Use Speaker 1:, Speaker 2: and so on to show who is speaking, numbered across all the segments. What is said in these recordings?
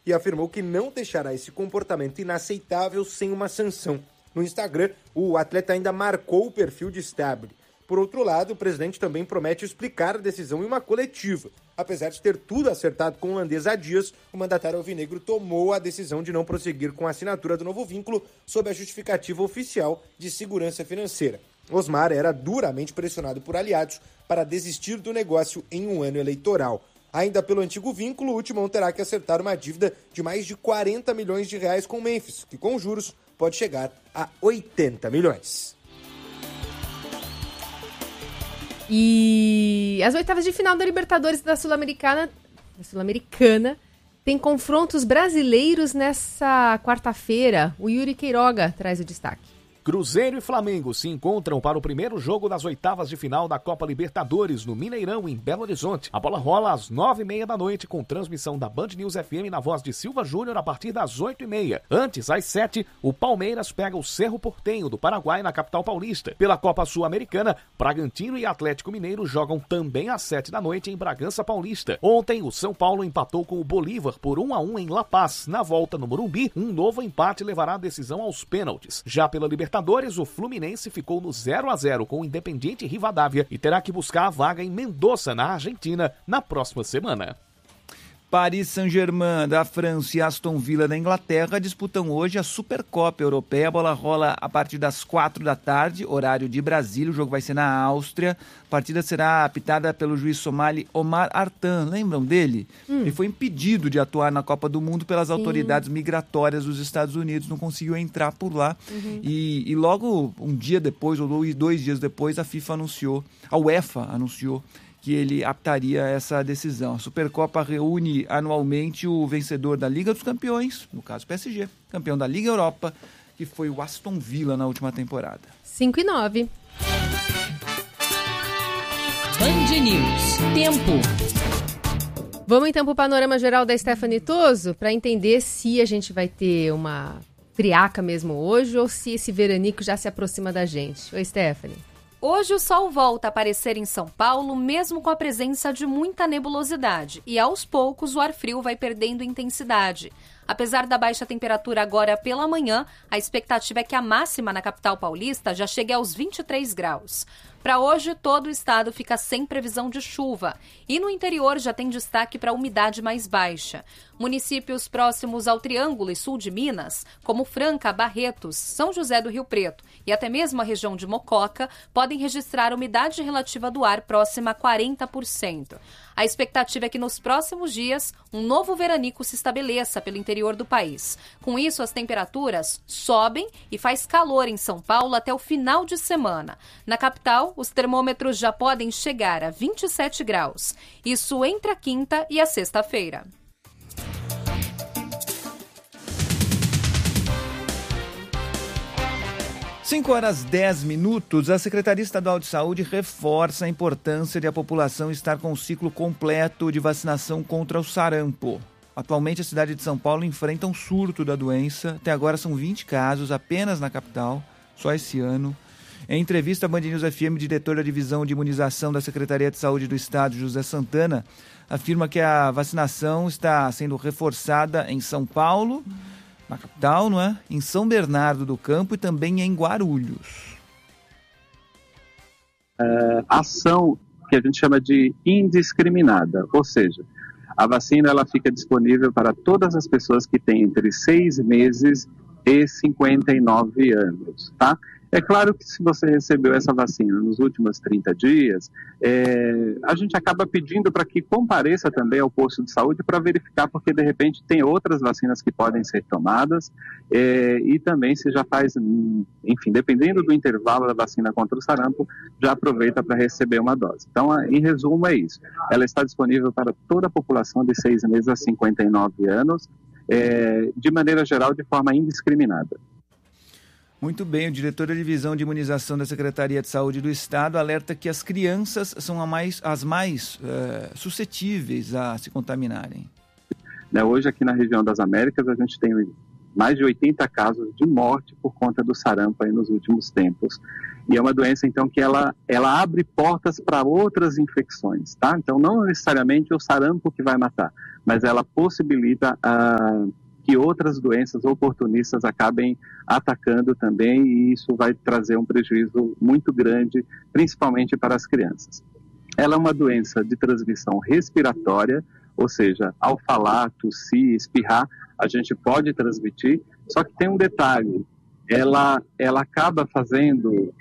Speaker 1: e afirmou que não deixará esse comportamento inaceitável sem uma sanção. No Instagram, o atleta ainda marcou o perfil de Stabile. Por outro lado, o presidente também promete explicar a decisão em uma coletiva. Apesar de ter tudo acertado com o holandês há dias, o mandatário alvinegro tomou a decisão de não prosseguir com a assinatura do novo vínculo sob a justificativa oficial de segurança financeira. Osmar era duramente pressionado por aliados para desistir do negócio em um ano eleitoral. Ainda pelo antigo vínculo, o Timão terá que acertar uma dívida de mais de 40 milhões de reais com o Memphis, que com juros pode chegar a 80 milhões.
Speaker 2: E as oitavas de final da Libertadores da Sul-Americana tem confrontos brasileiros nessa quarta-feira. O Yuri Queiroga traz o destaque.
Speaker 3: Cruzeiro e Flamengo se encontram para o primeiro jogo das oitavas de final da Copa Libertadores no Mineirão, em Belo Horizonte. A bola rola às 9h30 da noite com transmissão da Band News FM na voz de Silva Júnior a partir das 8h30. Antes, às 7h, o Palmeiras pega o Cerro Porteño do Paraguai na capital paulista. Pela Copa Sul-Americana, Bragantino e Atlético Mineiro jogam também às 7 da noite em Bragança Paulista. Ontem, o São Paulo empatou com o Bolívar por 1-1 em La Paz. Na volta no Morumbi, um novo empate levará a decisão aos pênaltis. Já pela Libertadores, o Fluminense ficou no 0-0 com o Independiente Rivadavia e terá que buscar a vaga em Mendoza, na Argentina, na próxima semana.
Speaker 4: Paris Saint-Germain da França e Aston Villa da Inglaterra disputam hoje a Supercopa Europeia. A bola rola a partir das 4 da tarde, horário de Brasília. O jogo vai ser na Áustria. A partida será apitada pelo juiz somali Omar Artan. Lembram dele? Ele foi impedido de atuar na Copa do Mundo pelas autoridades migratórias dos Estados Unidos. Não conseguiu entrar por lá. E logo um dia depois, ou 2 dias depois, a UEFA anunciou que ele aptaria essa decisão. A Supercopa reúne anualmente o vencedor da Liga dos Campeões, no caso PSG, campeão da Liga Europa, que foi o Aston Villa na última temporada.
Speaker 2: 5h09.
Speaker 5: Band News. Tempo.
Speaker 2: Vamos então para o panorama geral da Stephanie Toso, para entender se a gente vai ter uma friaca mesmo hoje ou se esse veranico já se aproxima da gente. Oi, Stephanie.
Speaker 6: Hoje o sol volta a aparecer em São Paulo, mesmo com a presença de muita nebulosidade, e aos poucos o ar frio vai perdendo intensidade. Apesar da baixa temperatura agora pela manhã, a expectativa é que a máxima na capital paulista já chegue aos 23 graus. Para hoje, todo o estado fica sem previsão de chuva e no interior já tem destaque para a umidade mais baixa. Municípios próximos ao Triângulo e sul de Minas, como Franca, Barretos, São José do Rio Preto e até mesmo a região de Mococa, podem registrar umidade relativa do ar próxima a 40%. A expectativa é que nos próximos dias um novo veranico se estabeleça pelo interior do país. Com isso, as temperaturas sobem e faz calor em São Paulo até o final de semana. Na capital, os termômetros já podem chegar a 27 graus. Isso entre a quinta e a sexta-feira.
Speaker 4: Cinco horas 10 minutos, a Secretaria Estadual de Saúde reforça a importância de a população estar com o ciclo completo de vacinação contra o sarampo. Atualmente, a cidade de São Paulo enfrenta um surto da doença. Até agora são 20 casos apenas na capital, só esse ano. Em entrevista à Band News FM, o diretor da Divisão de Imunização da Secretaria de Saúde do Estado, José Santana, afirma que a vacinação está sendo reforçada em São Paulo, na capital, não é? Em São Bernardo do Campo e também em Guarulhos.
Speaker 7: Ação que a gente chama de indiscriminada, ou seja, a vacina ela fica disponível para todas as pessoas que têm entre 6 meses e 59 anos, tá? É claro que se você recebeu essa vacina nos últimos 30 dias, a gente acaba pedindo para que compareça também ao posto de saúde para verificar, porque de repente tem outras vacinas que podem ser tomadas e também se já faz, enfim, dependendo do intervalo da vacina contra o sarampo, já aproveita para receber uma dose. Então, em resumo, é isso. Ela está disponível para toda a população de 6 meses a 59 anos, de maneira geral, de forma indiscriminada.
Speaker 4: Muito bem, o diretor da Divisão de Imunização da Secretaria de Saúde do Estado alerta que as crianças são as mais suscetíveis a se contaminarem.
Speaker 7: Hoje, aqui na região das Américas, a gente tem mais de 80 casos de morte por conta do sarampo aí nos últimos tempos. E é uma doença, então, que ela abre portas para outras infecções, tá? Então, não necessariamente o sarampo que vai matar, mas ela possibilita que outras doenças oportunistas acabem atacando também, e isso vai trazer um prejuízo muito grande, principalmente para as crianças. Ela é uma doença de transmissão respiratória, ou seja, ao falar, tossir, espirrar, a gente pode transmitir, só que tem um detalhe, ela acaba fazendo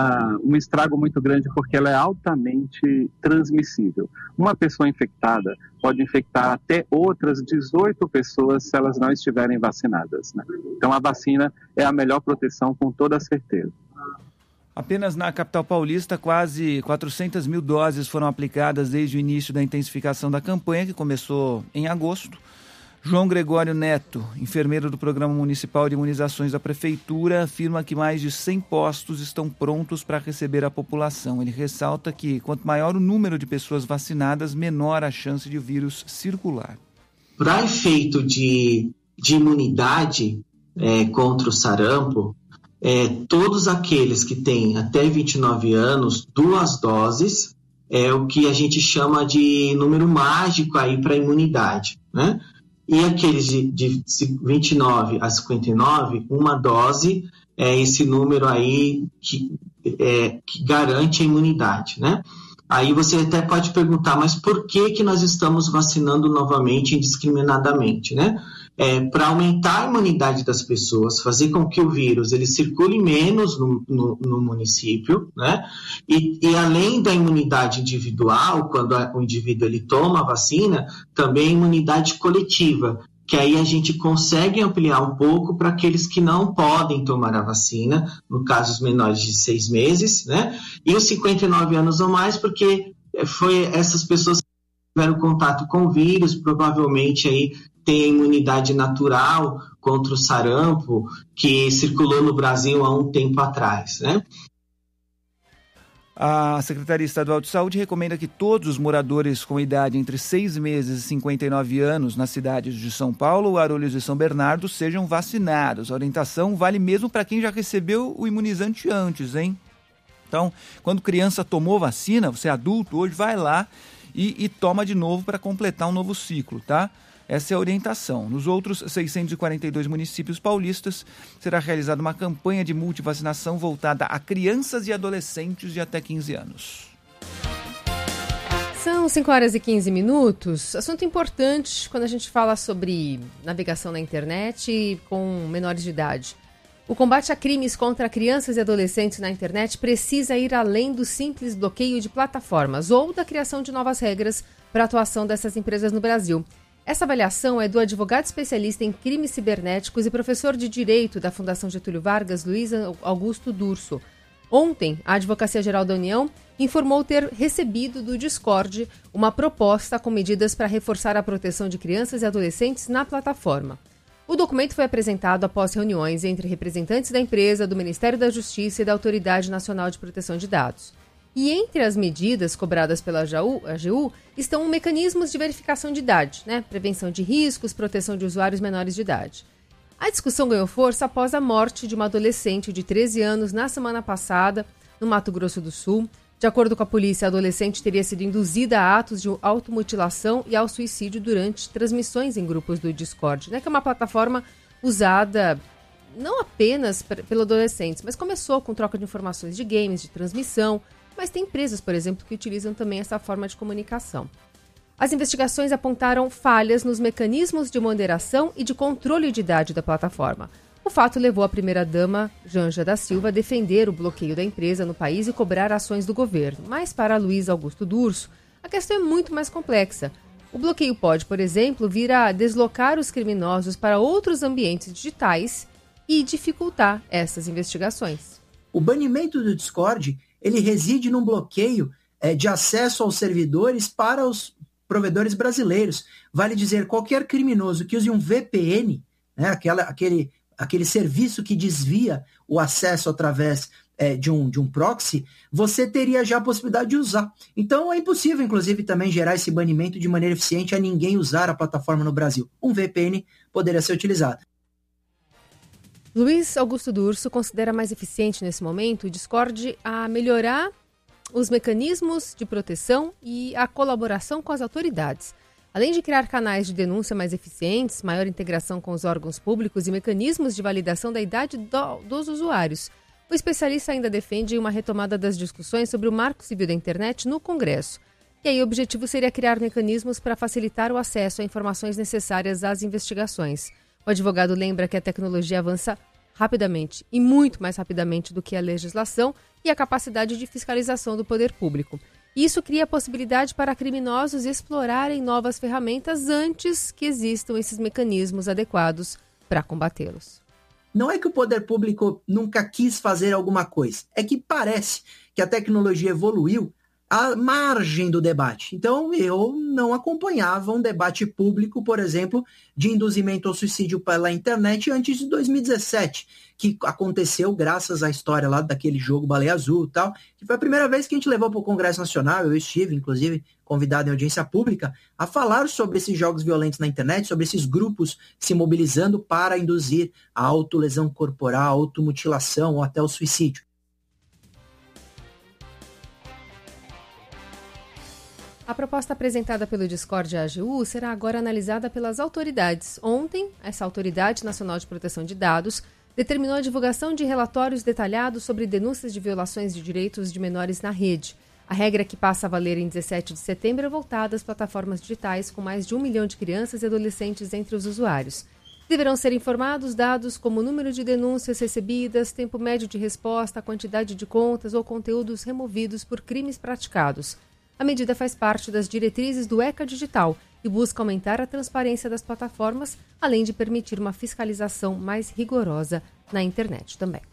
Speaker 7: um estrago muito grande porque ela é altamente transmissível. Uma pessoa infectada pode infectar até outras 18 pessoas se elas não estiverem vacinadas, né? Então a vacina é a melhor proteção, com toda certeza.
Speaker 4: Apenas na capital paulista, quase 400 mil doses foram aplicadas desde o início da intensificação da campanha, que começou em agosto. João Gregório Neto, enfermeiro do Programa Municipal de Imunizações da Prefeitura, afirma que mais de 100 postos estão prontos para receber a população. Ele ressalta que, quanto maior o número de pessoas vacinadas, menor a chance de o vírus circular.
Speaker 8: Para efeito de imunidade contra o sarampo, todos aqueles que têm até 29 anos, 2 doses, é o que a gente chama de número mágico aí para a imunidade, né? E aqueles de 29 a 59, 1 dose é esse número aí que garante a imunidade, né? Aí você até pode perguntar, mas por que nós estamos vacinando novamente indiscriminadamente, né? Para aumentar a imunidade das pessoas, fazer com que o vírus ele circule menos no município, né? E além da imunidade individual, quando o indivíduo ele toma a vacina, também a imunidade coletiva, que aí a gente consegue ampliar um pouco para aqueles que não podem tomar a vacina, no caso os menores de 6 meses, né? E os 59 anos ou mais, porque foi essas pessoas que tiveram contato com o vírus, provavelmente aí tem a imunidade natural contra o sarampo que circulou no Brasil há um tempo atrás, né?
Speaker 4: A Secretaria Estadual de Saúde recomenda que todos os moradores com idade entre 6 meses e 59 anos nas cidades de São Paulo, Guarulhos e São Bernardo sejam vacinados. A orientação vale mesmo para quem já recebeu o imunizante antes, hein? Então, quando criança tomou vacina, você é adulto, hoje vai lá e toma de novo para completar um novo ciclo, tá? Essa é a orientação. Nos outros 642 municípios paulistas, será realizada uma campanha de multivacinação voltada a crianças e adolescentes de até 15 anos.
Speaker 2: São 5 horas e 15 minutos. Assunto importante quando a gente fala sobre navegação na internet com menores de idade. O combate a crimes contra crianças e adolescentes na internet precisa ir além do simples bloqueio de plataformas ou da criação de novas regras para a atuação dessas empresas no Brasil. Essa avaliação é do advogado especialista em crimes cibernéticos e professor de Direito da Fundação Getúlio Vargas, Luiz Augusto Durso. Ontem, a Advocacia Geral da União informou ter recebido do Discord uma proposta com medidas para reforçar a proteção de crianças e adolescentes na plataforma. O documento foi apresentado após reuniões entre representantes da empresa, do Ministério da Justiça e da Autoridade Nacional de Proteção de Dados. E entre as medidas cobradas pela AGU estão mecanismos de verificação de idade, né? Prevenção de riscos, proteção de usuários menores de idade. A discussão ganhou força após a morte de uma adolescente de 13 anos na semana passada, no Mato Grosso do Sul. De acordo com a polícia, a adolescente teria sido induzida a atos de automutilação e ao suicídio durante transmissões em grupos do Discord, né? Que é uma plataforma usada não apenas pelos adolescentes, mas começou com troca de informações de games, de transmissão. Mas tem empresas, por exemplo, que utilizam também essa forma de comunicação. As investigações apontaram falhas nos mecanismos de moderação e de controle de idade da plataforma. O fato levou a primeira-dama, Janja da Silva, a defender o bloqueio da empresa no país e cobrar ações do governo. Mas, para Luiz Augusto Durso, a questão é muito mais complexa. O bloqueio pode, por exemplo, vir a deslocar os criminosos para outros ambientes digitais e dificultar essas investigações.
Speaker 9: O banimento do Discord ele reside num bloqueio de acesso aos servidores para os provedores brasileiros. Vale dizer, qualquer criminoso que use um VPN, né, aquele serviço que desvia o acesso através de um proxy, você teria já a possibilidade de usar. Então é impossível, inclusive, também gerar esse banimento de maneira eficiente a ninguém usar a plataforma no Brasil. Um VPN poderia ser utilizado.
Speaker 2: Luiz Augusto Durso considera mais eficiente nesse momento o Discord a melhorar os mecanismos de proteção e a colaboração com as autoridades. Além de criar canais de denúncia mais eficientes, maior integração com os órgãos públicos e mecanismos de validação da idade dos usuários, o especialista ainda defende uma retomada das discussões sobre o Marco Civil da Internet no Congresso. E aí o objetivo seria criar mecanismos para facilitar o acesso a informações necessárias às investigações. O advogado lembra que a tecnologia avança rapidamente e muito mais rapidamente do que a legislação e a capacidade de fiscalização do poder público. Isso cria a possibilidade para criminosos explorarem novas ferramentas antes que existam esses mecanismos adequados para combatê-los.
Speaker 9: Não é que o poder público nunca quis fazer alguma coisa, é que parece que a tecnologia evoluiu à margem do debate. Então, eu não acompanhava um debate público, por exemplo, de induzimento ao suicídio pela internet antes de 2017, que aconteceu graças à história lá daquele jogo Baleia Azul e tal, que foi a primeira vez que a gente levou para o Congresso Nacional, eu estive, inclusive, convidado em audiência pública, a falar sobre esses jogos violentos na internet, sobre esses grupos se mobilizando para induzir a autolesão corporal, a automutilação ou até o suicídio.
Speaker 2: A proposta apresentada pelo Discord AGU será agora analisada pelas autoridades. Ontem, essa Autoridade Nacional de Proteção de Dados determinou a divulgação de relatórios detalhados sobre denúncias de violações de direitos de menores na rede. A regra que passa a valer em 17 de setembro é voltada às plataformas digitais com mais de 1 milhão de crianças e adolescentes entre os usuários. Deverão ser informados dados como o número de denúncias recebidas, tempo médio de resposta, a quantidade de contas ou conteúdos removidos por crimes praticados. A medida faz parte das diretrizes do ECA Digital e busca aumentar a transparência das plataformas, além de permitir uma fiscalização mais rigorosa na internet também.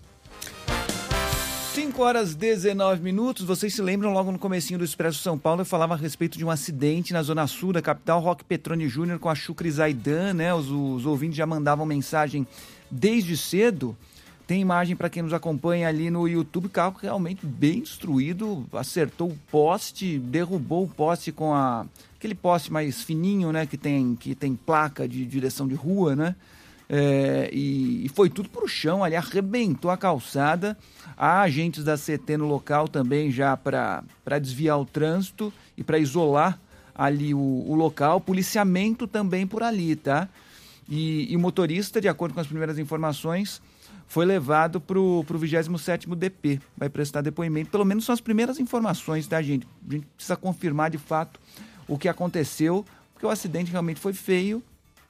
Speaker 4: 5h19. Vocês se lembram, logo no comecinho do Expresso São Paulo, eu falava a respeito de um acidente na zona sul da capital, Roque Petroni Júnior com a Shukri Zaidan, né? Os ouvintes já mandavam mensagem desde cedo. Tem imagem para quem nos acompanha ali no YouTube, carro realmente bem destruído, acertou o poste, derrubou o poste com aquele poste mais fininho, né, que tem placa de direção de rua, né, e foi tudo pro chão ali, arrebentou a calçada. Há agentes da CT no local também já para desviar o trânsito e para isolar ali o local, policiamento também por ali, tá? E o motorista, de acordo com as primeiras informações, foi levado para o 27º DP, vai prestar depoimento, pelo menos são as primeiras informações, tá, gente? A gente precisa confirmar de fato o que aconteceu, porque o acidente realmente foi feio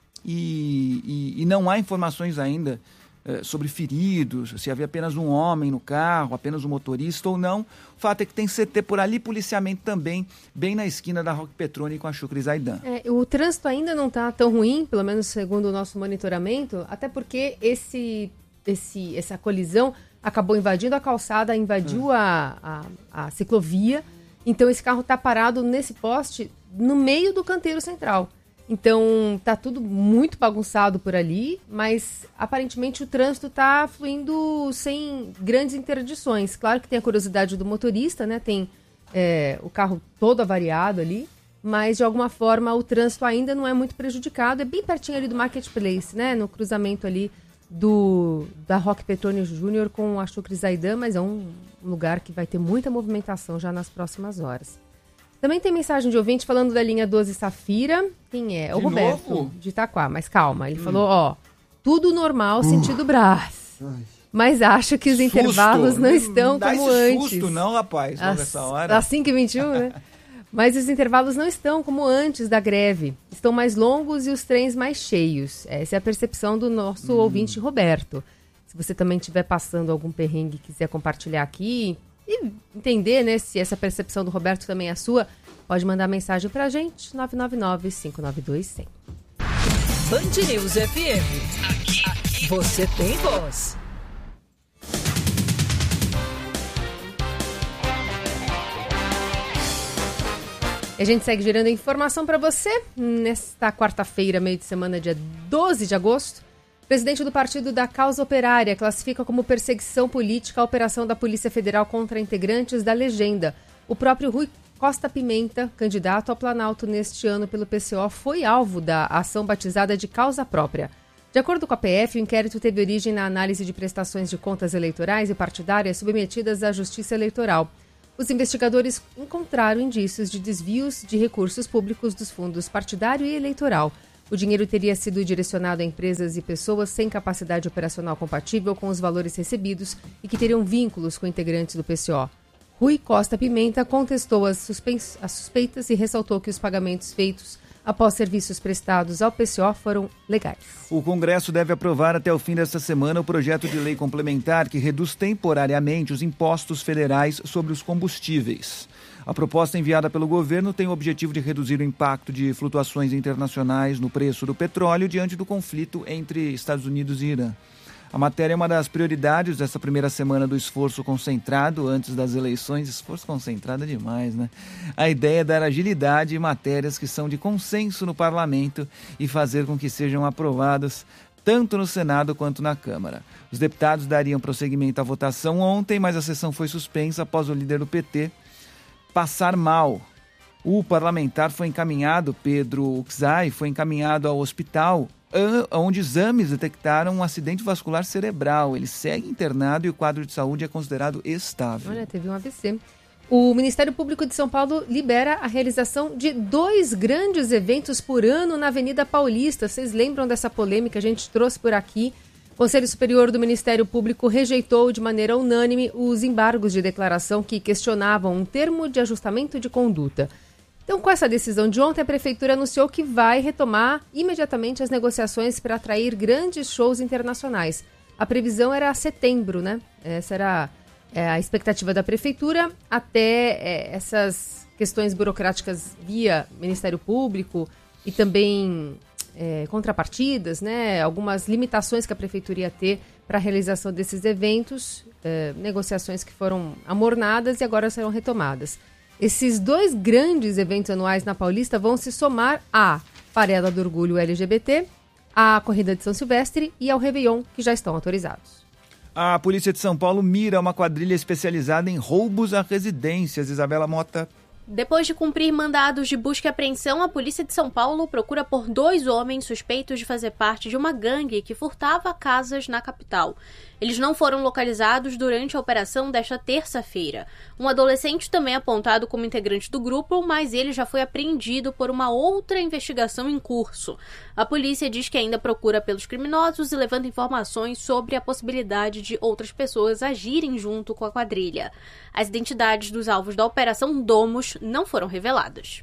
Speaker 4: e não há informações ainda sobre feridos, se havia apenas um homem no carro, apenas um motorista ou não. O fato é que tem CT por ali, policiamento também, bem na esquina da Roque Petroni com a Shukri Zaidan.
Speaker 2: O trânsito ainda não está tão ruim, pelo menos segundo o nosso monitoramento, até porque essa colisão acabou invadindo a calçada, invadiu a ciclovia. Então, esse carro está parado nesse poste no meio do canteiro central. Então, tá tudo muito bagunçado por ali, mas aparentemente o trânsito está fluindo sem grandes interdições. Claro que tem a curiosidade do motorista, né? Tem o carro todo avariado ali, mas de alguma forma o trânsito ainda não é muito prejudicado. É bem pertinho ali do Marketplace, né? No cruzamento ali da Roque Petroni Júnior com a Shukri Zaidan, mas é um lugar que vai ter muita movimentação já nas próximas horas. Também tem mensagem de ouvinte falando da linha 12 Safira. Quem é? O Roberto, novo? De Itaquá, mas calma. Ele falou, tudo normal, sentido Brás. Mas acho que os intervalos não estão como antes. Não
Speaker 4: susto não, rapaz, nessa hora.
Speaker 2: Às 5h21, né? Mas os intervalos não estão como antes da greve. Estão mais longos e os trens mais cheios. Essa é a percepção do nosso ouvinte Roberto. Se você também estiver passando algum perrengue e quiser compartilhar aqui e entender, né, se essa percepção do Roberto também é a sua, pode mandar mensagem pra gente, 999-592-100.
Speaker 5: Band News FM. Aqui você tem voz.
Speaker 2: E a gente segue gerando informação para você. Nesta quarta-feira, meio de semana, dia 12 de agosto, o presidente do Partido da Causa Operária classifica como perseguição política a operação da Polícia Federal contra integrantes da Legenda. O próprio Rui Costa Pimenta, candidato ao Planalto neste ano pelo PCO, foi alvo da ação batizada de causa própria. De De acordo com a PF, o inquérito teve origem na análise de prestações de contas eleitorais e partidárias submetidas à Justiça Eleitoral. Os investigadores encontraram indícios de desvios de recursos públicos dos fundos partidário e eleitoral. O dinheiro teria sido direcionado a empresas e pessoas sem capacidade operacional compatível com os valores recebidos e que teriam vínculos com integrantes do PCO. Rui Costa Pimenta contestou as suspeitas e ressaltou que os pagamentos feitos após serviços prestados ao PCO foram legais.
Speaker 4: O Congresso deve aprovar até o fim desta semana o projeto de lei complementar que reduz temporariamente os impostos federais sobre os combustíveis. A proposta enviada pelo governo tem o objetivo de reduzir o impacto de flutuações internacionais no preço do petróleo diante do conflito entre Estados Unidos e Irã. A matéria é uma das prioridades dessa primeira semana do esforço concentrado antes das eleições. Esforço concentrado é demais, né? A ideia é dar agilidade em matérias que são de consenso no parlamento e fazer com que sejam aprovadas tanto no Senado quanto na Câmara. Os deputados dariam prosseguimento à votação ontem, mas a sessão foi suspensa após o líder do PT passar mal. O parlamentar foi encaminhado, Pedro Uczai, foi encaminhado ao hospital onde exames detectaram um acidente vascular cerebral. Ele segue internado e o quadro de saúde é considerado estável.
Speaker 2: Olha, teve um AVC. O Ministério Público de São Paulo libera a realização de 2 grandes eventos por ano na Avenida Paulista. Vocês lembram dessa polêmica? A gente trouxe por aqui. O Conselho Superior do Ministério Público rejeitou de maneira unânime os embargos de declaração que questionavam um termo de ajustamento de conduta. Então, com essa decisão de ontem, a Prefeitura anunciou que vai retomar imediatamente as negociações para atrair grandes shows internacionais. A previsão era setembro, né? Essa era a expectativa da Prefeitura, até essas questões burocráticas via Ministério Público e também contrapartidas, né? Algumas limitações que a Prefeitura ia ter para a realização desses eventos, negociações que foram amornadas e agora serão retomadas. Esses 2 grandes eventos anuais na Paulista vão se somar à Farela do Orgulho LGBT, à Corrida de São Silvestre e ao Réveillon, que já estão autorizados.
Speaker 4: A Polícia de São Paulo mira uma quadrilha especializada em roubos a residências. Isabela Mota.
Speaker 10: Depois de cumprir mandados de busca e apreensão, a Polícia de São Paulo procura por 2 homens suspeitos de fazer parte de uma gangue que furtava casas na capital. Eles não foram localizados durante a operação desta terça-feira. Um adolescente também é apontado como integrante do grupo, mas ele já foi apreendido por uma outra investigação em curso. A polícia diz que ainda procura pelos criminosos e levanta informações sobre a possibilidade de outras pessoas agirem junto com a quadrilha. As identidades dos alvos da Operação Domus não foram reveladas.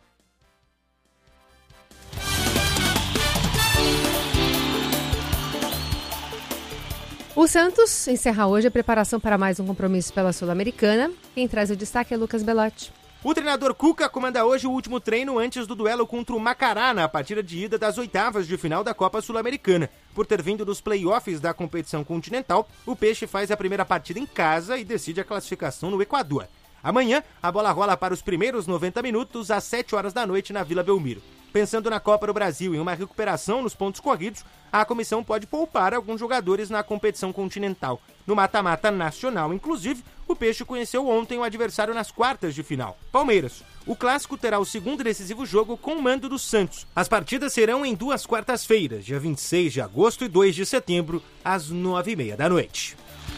Speaker 2: O Santos encerra hoje a preparação para mais um compromisso pela Sul-Americana. Quem traz o destaque é Lucas Belotti.
Speaker 1: O treinador Cuca comanda hoje o último treino antes do duelo contra o Macará na partida de ida das oitavas de final da Copa Sul-Americana. Por ter vindo dos play-offs da competição continental, o Peixe faz a primeira partida em casa e decide a classificação no Equador. Amanhã, a bola rola para os primeiros 90 minutos às 7 horas da noite na Vila Belmiro. Pensando na Copa do Brasil e em uma recuperação nos pontos corridos, a comissão pode poupar alguns jogadores na competição continental. No mata-mata nacional, inclusive, o Peixe conheceu ontem o adversário nas quartas de final, Palmeiras. O clássico terá o segundo e decisivo jogo com o mando do Santos. As partidas serão em 2 quartas-feiras, dia 26 de agosto e 2 de setembro, às 9h30 da noite.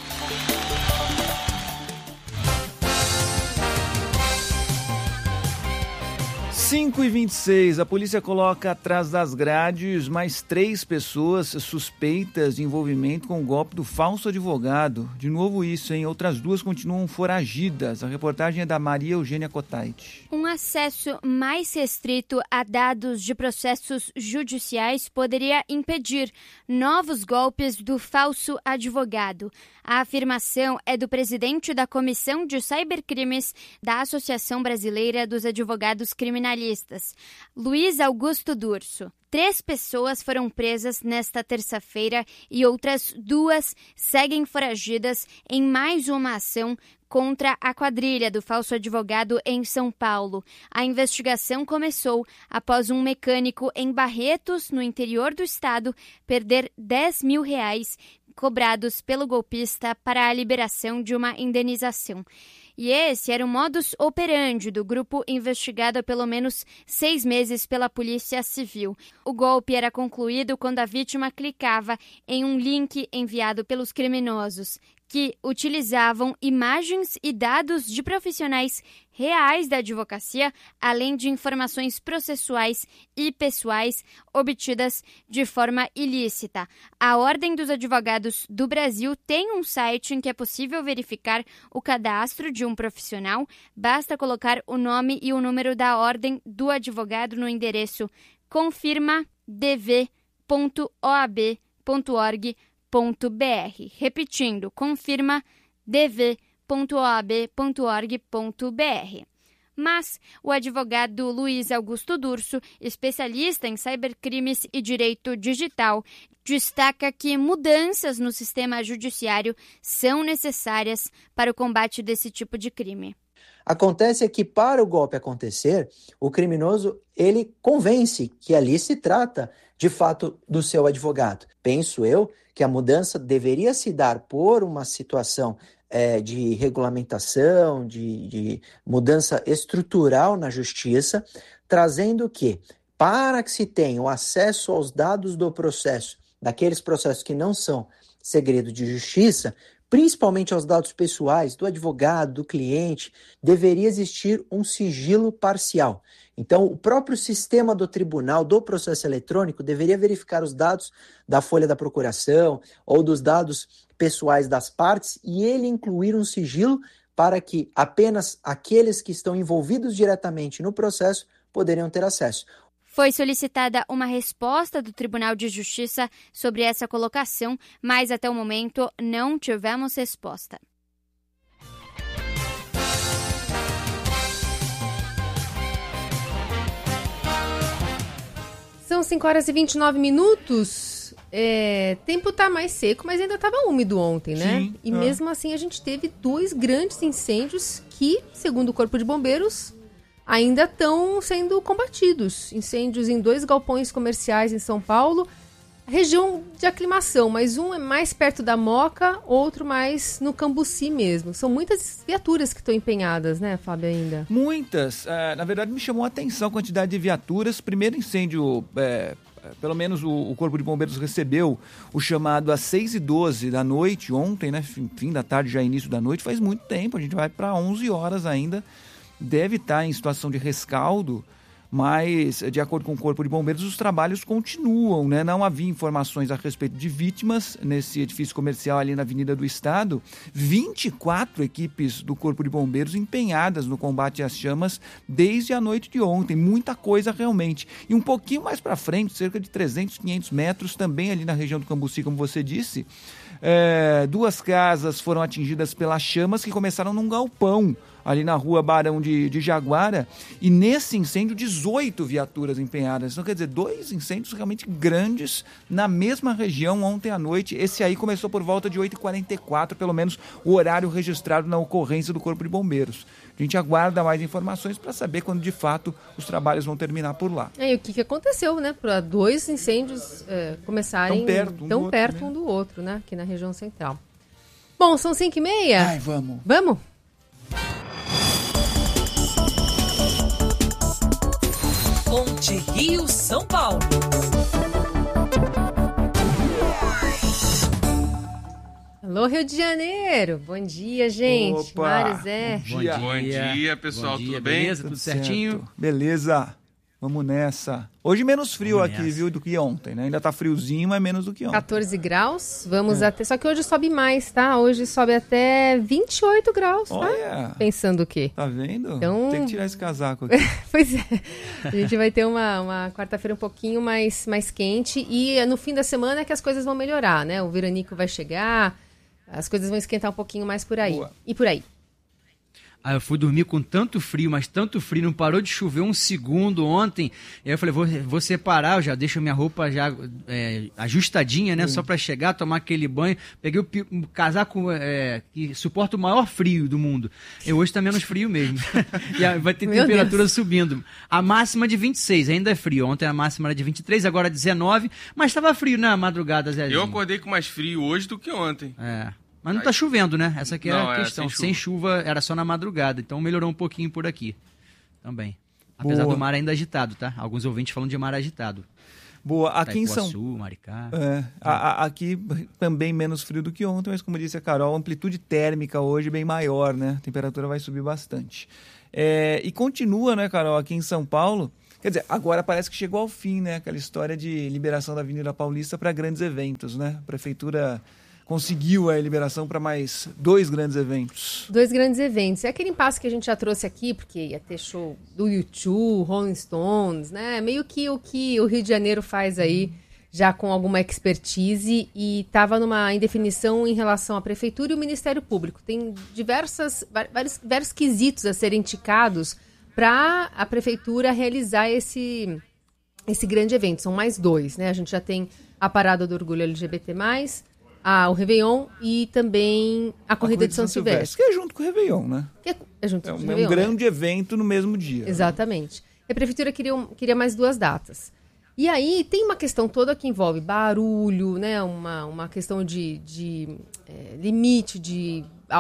Speaker 4: 5h26, a polícia coloca atrás das grades mais 3 pessoas suspeitas de envolvimento com o golpe do falso advogado. De novo isso, hein? Outras 2 continuam foragidas. A reportagem é da Maria Eugênia Cotait.
Speaker 11: Um acesso mais restrito a dados de processos judiciais poderia impedir novos golpes do falso advogado. A afirmação é do presidente da Comissão de Cybercrimes da Associação Brasileira dos Advogados Criminalistas, Luiz Augusto Durso. 3 pessoas foram presas nesta terça-feira e outras 2 seguem foragidas em mais uma ação contra a quadrilha do falso advogado em São Paulo. A investigação começou após um mecânico em Barretos, no interior do estado, perder R$10 mil cobrados pelo golpista para a liberação de uma indenização. E esse era o modus operandi do grupo investigado há pelo menos 6 meses pela Polícia Civil. O golpe era concluído quando a vítima clicava em um link enviado pelos criminosos, que utilizavam imagens e dados de profissionais reais da advocacia, além de informações processuais e pessoais obtidas de forma ilícita. A Ordem dos Advogados do Brasil tem um site em que é possível verificar o cadastro de um profissional. Basta colocar o nome e o número da Ordem do Advogado no endereço confirmadv.oab.org.br. Repetindo, confirmadv.oab.org.br. Mas o advogado Luiz Augusto Durso, especialista em cybercrimes e direito digital, destaca que mudanças no sistema judiciário são necessárias para o combate desse tipo de crime.
Speaker 9: Acontece que para o golpe acontecer, o criminoso ele convence que ali se trata de fato do seu advogado. Penso eu que a mudança deveria se dar por uma situação de regulamentação, de mudança estrutural na justiça, trazendo que, para que se tenha o acesso aos dados do processo, daqueles processos que não são segredo de justiça, principalmente aos dados pessoais do advogado, do cliente, deveria existir um sigilo parcial. Então, o próprio sistema do tribunal, do processo eletrônico, deveria verificar os dados da folha da procuração ou dos dados pessoais das partes e ele incluir um sigilo para que apenas aqueles que estão envolvidos diretamente no processo poderiam ter acesso.
Speaker 11: Foi solicitada uma resposta do Tribunal de Justiça sobre essa colocação, mas até o momento não tivemos resposta.
Speaker 2: São 5h29. Tempo tá mais seco, mas ainda estava úmido ontem, né?
Speaker 4: Sim,
Speaker 2: e mesmo assim a gente teve 2 grandes incêndios que, segundo o Corpo de Bombeiros, ainda estão sendo combatidos. Incêndios em 2 galpões comerciais em São Paulo, região de aclimação, mas um é mais perto da Moca, outro mais no Cambuci mesmo. São muitas viaturas que estão empenhadas, né, Fábio, ainda?
Speaker 4: Muitas. Na verdade, me chamou a atenção a quantidade de viaturas. Primeiro incêndio, pelo menos o Corpo de Bombeiros recebeu o chamado às 6h12 da noite, ontem, né, fim da tarde, já início da noite, faz muito tempo, a gente vai para 11 horas ainda. Deve estar em situação de rescaldo, mas, de acordo com o Corpo de Bombeiros, os trabalhos continuam, né? Não havia informações a respeito de vítimas nesse edifício comercial ali na Avenida do Estado. 24 equipes do Corpo de Bombeiros empenhadas no combate às chamas desde a noite de ontem. Muita coisa realmente. E um pouquinho mais para frente, cerca de 300, 500 metros, também ali na região do Cambuci, como você disse, 2 casas foram atingidas pelas chamas que começaram num galpão ali na rua Barão de Jaguara, e nesse incêndio 18 viaturas empenhadas. Então, quer dizer, 2 incêndios realmente grandes na mesma região ontem à noite. Esse aí começou por volta de 8h44, pelo menos o horário registrado na ocorrência do Corpo de Bombeiros. A gente aguarda mais informações para saber quando, de fato, os trabalhos vão terminar por lá.
Speaker 2: E o que aconteceu, né? Para 2 incêndios começarem tão perto um do outro, né? Aqui na região central. Bom, são 5h30.
Speaker 4: Ai, vamos.
Speaker 2: Vamos?
Speaker 5: Ponte Rio São Paulo.
Speaker 2: Alô, Rio de Janeiro. Bom dia, gente.
Speaker 4: Opa.
Speaker 2: Mário Zé.
Speaker 12: Bom dia, pessoal. Tudo bem?
Speaker 13: Beleza? Tudo certinho?
Speaker 4: Certo. Beleza. Vamos nessa. Hoje menos frio aqui, viu, do que ontem, né? Ainda tá friozinho, mas menos do que ontem.
Speaker 2: 14 graus. Vamos até... Só que hoje sobe mais, tá? Hoje sobe até 28 graus, tá?
Speaker 4: Olha.
Speaker 2: Pensando o quê?
Speaker 4: Tá vendo?
Speaker 2: Então...
Speaker 4: Tem que tirar esse casaco aqui.
Speaker 2: Pois é. A gente vai ter uma quarta-feira um pouquinho mais quente e no fim da semana é que as coisas vão melhorar, né? O veranico vai chegar, as coisas vão esquentar um pouquinho mais por aí.
Speaker 4: Boa.
Speaker 2: E por aí.
Speaker 13: Eu fui dormir com tanto frio, mas tanto frio, não parou de chover um segundo ontem. E aí eu falei, vou separar, eu já deixo minha roupa já ajustadinha, né? Só pra chegar, tomar aquele banho. Peguei o casaco que suporta o maior frio do mundo. E hoje tá menos frio mesmo. E vai ter temperatura subindo. A máxima de 26, ainda é frio. Ontem a máxima era de 23, agora 19. Mas tava frio na madrugada, Zezinho.
Speaker 12: Eu acordei com mais frio hoje do que ontem.
Speaker 13: Mas não tá chovendo, né? Essa aqui é
Speaker 12: Não,
Speaker 13: a questão. Sem chuva, era só na madrugada. Então melhorou um pouquinho por aqui também. Apesar do mar ainda agitado, tá? Alguns ouvintes falam de mar agitado.
Speaker 4: Boa, aqui em São
Speaker 13: Paulo, Maricá.
Speaker 4: Aqui também menos frio do que ontem, mas como disse a Carol, a amplitude térmica hoje bem maior, né? A temperatura vai subir bastante. E continua, né, Carol, aqui em São Paulo. Quer dizer, agora parece que chegou ao fim, né? Aquela história de liberação da Avenida Paulista para grandes eventos, né? A prefeitura conseguiu a liberação para mais 2 grandes eventos.
Speaker 2: 2 grandes eventos. É aquele impasse que a gente já trouxe aqui, porque ia ter show do U2, Rolling Stones, né? Meio que o Rio de Janeiro faz aí, já com alguma expertise, e estava numa indefinição em relação à prefeitura e o Ministério Público. Tem vários quesitos a serem indicados para a prefeitura realizar esse grande evento. São mais 2, né? A gente já tem a Parada do Orgulho LGBT+, o Réveillon e também a Corrida de São Silvestre.
Speaker 4: Que é junto com o Réveillon, né?
Speaker 2: É junto com o
Speaker 4: Réveillon. É um grande evento no mesmo dia.
Speaker 2: Exatamente. E a prefeitura queria mais 2 datas. E aí tem uma questão toda que envolve barulho, né? Uma questão de limite de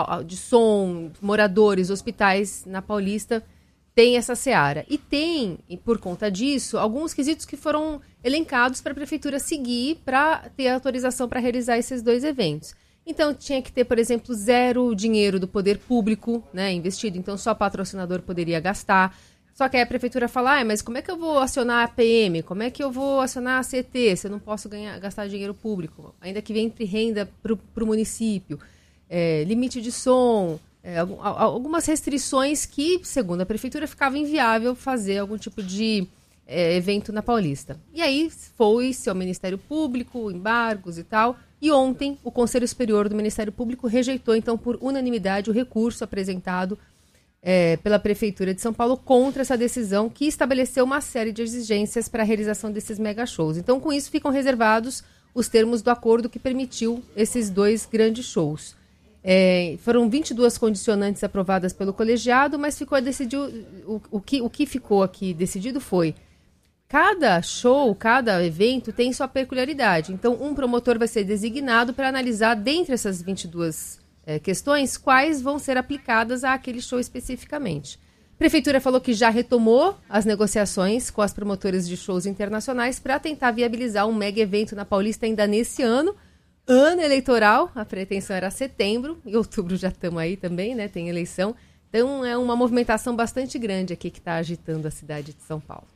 Speaker 2: som, moradores, hospitais na Paulista. Tem essa seara. E tem, por conta disso, alguns quesitos que foram elencados para a prefeitura seguir para ter autorização para realizar esses 2 eventos. Então, tinha que ter, por exemplo, 0 dinheiro do poder público, né, investido. Então, só patrocinador poderia gastar. Só que aí a prefeitura fala, mas como é que eu vou acionar a PM? Como é que eu vou acionar a CT se eu não posso gastar dinheiro público? Ainda que venha entre renda para o município. Limite de som... algumas restrições que, segundo a prefeitura, ficava inviável fazer algum tipo de evento na Paulista. E aí foi-se ao Ministério Público, embargos e tal, e ontem o Conselho Superior do Ministério Público rejeitou, então, por unanimidade, o recurso apresentado pela Prefeitura de São Paulo contra essa decisão que estabeleceu uma série de exigências para a realização desses mega shows. Então, com isso, ficam reservados os termos do acordo que permitiu esses 2 grandes shows. Foram 22 condicionantes aprovadas pelo colegiado, mas ficou decidido, o que ficou aqui decidido foi: cada show, cada evento tem sua peculiaridade. Então, um promotor vai ser designado para analisar, dentre essas 22 questões, quais vão ser aplicadas àquele show especificamente. A prefeitura falou que já retomou as negociações com as promotoras de shows internacionais para tentar viabilizar um mega evento na Paulista ainda nesse ano eleitoral. A pretensão era setembro, em outubro já estamos aí também, né? Tem eleição. Então é uma movimentação bastante grande aqui que está agitando a cidade de São Paulo.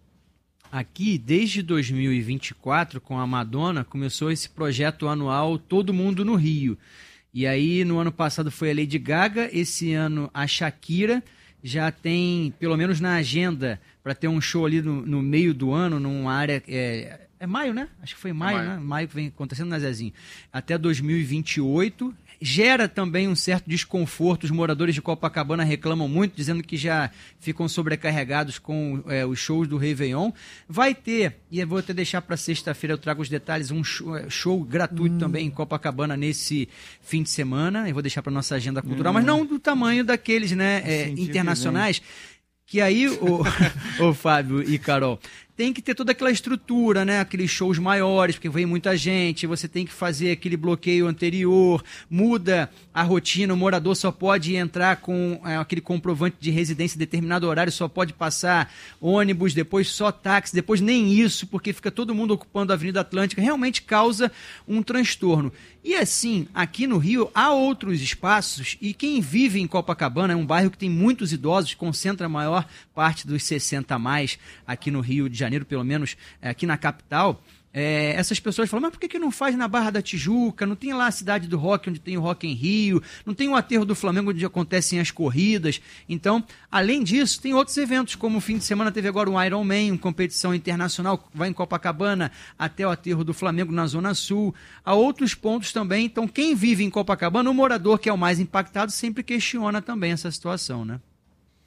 Speaker 13: Aqui, desde 2024, com a Madonna, começou esse projeto anual Todo Mundo no Rio. E aí, no ano passado foi a Lady Gaga, esse ano a Shakira. Já tem, pelo menos na agenda, para ter um show ali no meio do ano, numa área... É maio, né? Acho que foi maio, né? Maio que vem acontecendo na Zezinho. Até 2028. Gera também um certo desconforto. Os moradores de Copacabana reclamam muito, dizendo que já ficam sobrecarregados com os shows do Réveillon. Vai ter, e eu vou até deixar para sexta-feira, eu trago os detalhes, um show gratuito também em Copacabana nesse fim de semana. Eu vou deixar para nossa agenda cultural, mas não do tamanho daqueles, né, internacionais. Que aí, o Fábio e Carol, tem que ter toda aquela estrutura, né? Aqueles shows maiores, porque vem muita gente, você tem que fazer aquele bloqueio anterior, muda a rotina, o morador só pode entrar com aquele comprovante de residência em determinado horário, só pode passar ônibus, depois só táxi, depois nem isso, porque fica todo mundo ocupando a Avenida Atlântica, realmente causa um transtorno. E assim, aqui no Rio há outros espaços, e quem vive em Copacabana é um bairro que tem muitos idosos, concentra a maior parte dos 60 a mais aqui no Rio de Janeiro, pelo menos aqui na capital. Essas pessoas falam, mas por que não faz na Barra da Tijuca? Não tem lá a Cidade do Rock, onde tem o Rock em Rio? Não tem o Aterro do Flamengo, onde acontecem as corridas? Então, além disso, tem outros eventos, como o fim de semana teve agora o Iron Man, uma competição internacional, vai em Copacabana até o Aterro do Flamengo, na Zona Sul. Há outros pontos também. Então, quem vive em Copacabana, o morador que é o mais impactado, sempre questiona também essa situação, né?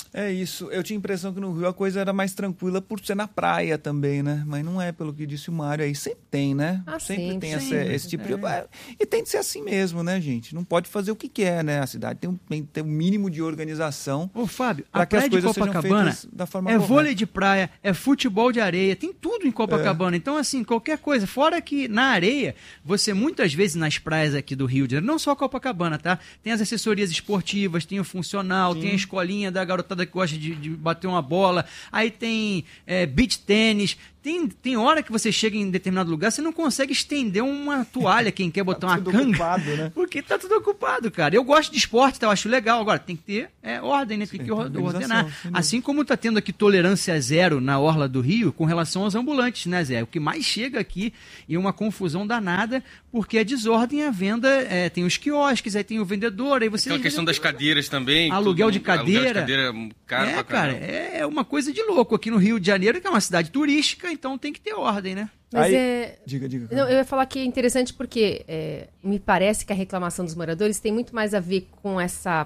Speaker 4: É isso. Eu tinha a impressão que no Rio a coisa era mais tranquila por ser na praia também, né? Mas não é, pelo que disse o Mário aí. Sempre tem, né? Sempre tem esse tipo de... E tem de ser assim mesmo, né, gente? Não pode fazer o que quer, né? A cidade tem que ter um mínimo de organização.
Speaker 13: Ô, Fábio,
Speaker 4: para
Speaker 13: a
Speaker 4: que as
Speaker 13: praia de
Speaker 4: coisas sejam
Speaker 13: Copacabana
Speaker 4: feitas da forma
Speaker 13: é
Speaker 4: correta.
Speaker 13: vôlei de praia, é futebol de areia, tem tudo em Copacabana. Então, assim, qualquer coisa. Fora que na areia, você muitas vezes nas praias aqui do Rio de Janeiro, não só Copacabana, tá? Tem as assessorias esportivas, tem o funcional, tem a escolinha da garotada que gosta de bater uma bola, aí tem beach tênis. Tem hora que você chega em determinado lugar, você não consegue estender uma toalha, quem quer botar uma canga. Ocupado, né? Porque tá tudo ocupado, cara. Eu gosto de esporte, eu acho legal. Agora, tem que ter ordem, né? Tem que ordenar. Assim como tá tendo aqui tolerância zero na orla do Rio com relação aos ambulantes, né, Zé? O que mais chega aqui é uma confusão danada, porque é desordem a venda, tem os quiosques, aí tem o vendedor, aí você...
Speaker 12: Aquela questão das cadeiras também.
Speaker 13: Aluguel de cadeira.
Speaker 12: Aluguel de cadeira caro pra
Speaker 13: cara, é uma coisa de louco. Aqui no Rio de Janeiro, que é uma cidade turística, então tem que ter ordem, né?
Speaker 2: Mas
Speaker 4: Diga.
Speaker 2: Não, eu ia falar que é interessante porque me parece que a reclamação dos moradores tem muito mais a ver com essa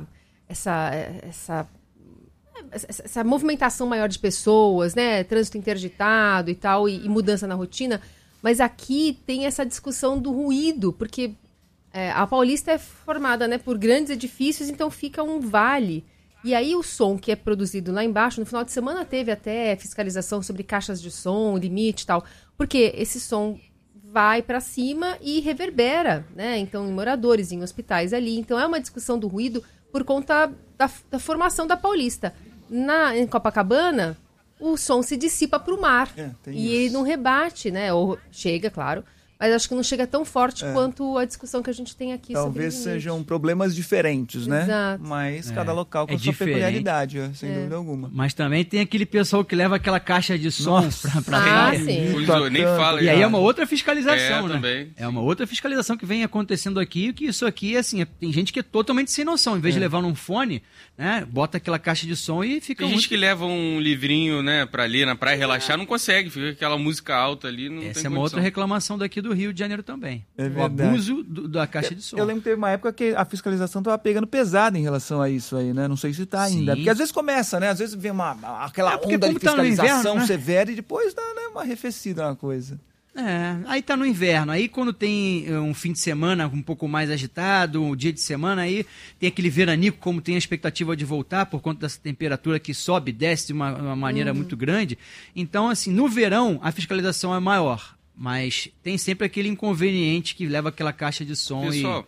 Speaker 2: movimentação maior de pessoas, né? Trânsito interditado e tal, e mudança na rotina. Mas aqui tem essa discussão do ruído, porque a Paulista é formada, né, por grandes edifícios, então fica um vale. E aí o som que é produzido lá embaixo, no final de semana teve até fiscalização sobre caixas de som, limite e tal, porque esse som vai para cima e reverbera, né? Então, em moradores, em hospitais ali. Então, é uma discussão do ruído por conta da formação da Paulista. Em Copacabana, o som se dissipa para o mar. E ele não rebate, né? Ou chega, claro. Mas acho que não chega tão forte quanto a discussão que a gente tem aqui.
Speaker 4: Talvez sejam problemas diferentes, né?
Speaker 2: Exato.
Speaker 4: Mas cada local com a sua peculiaridade, sem dúvida alguma.
Speaker 13: Mas também tem aquele pessoal que leva aquela caixa de som pra
Speaker 2: sim.
Speaker 12: Nem fala.
Speaker 13: E aí é uma outra fiscalização, né?
Speaker 12: Também.
Speaker 13: É uma outra fiscalização que vem acontecendo aqui, que isso aqui, assim, tem gente que é totalmente sem noção. Em vez de levar num fone, né? Bota aquela caixa de som e fica
Speaker 12: Tem gente que leva um livrinho, né, pra ali na praia relaxar, não consegue, fica aquela música alta ali, não tem
Speaker 13: Essa é uma outra reclamação daqui do Rio de Janeiro também. O abuso da caixa de som.
Speaker 4: Eu lembro que teve uma época que a fiscalização estava pegando pesado em relação a isso aí, né? Não sei se está ainda. Porque às vezes começa, né? Às vezes vem aquela onda de fiscalização inverno, né? Severa e depois dá, né, uma arrefecida na coisa.
Speaker 13: Aí tá no inverno. Aí quando tem um fim de semana um pouco mais agitado, um dia de semana, aí tem aquele veranico, como tem a expectativa de voltar por conta dessa temperatura que sobe, desce de uma maneira muito grande. Então, assim, no verão a fiscalização é maior. Mas tem sempre aquele inconveniente que leva aquela caixa de som.
Speaker 12: Pessoal,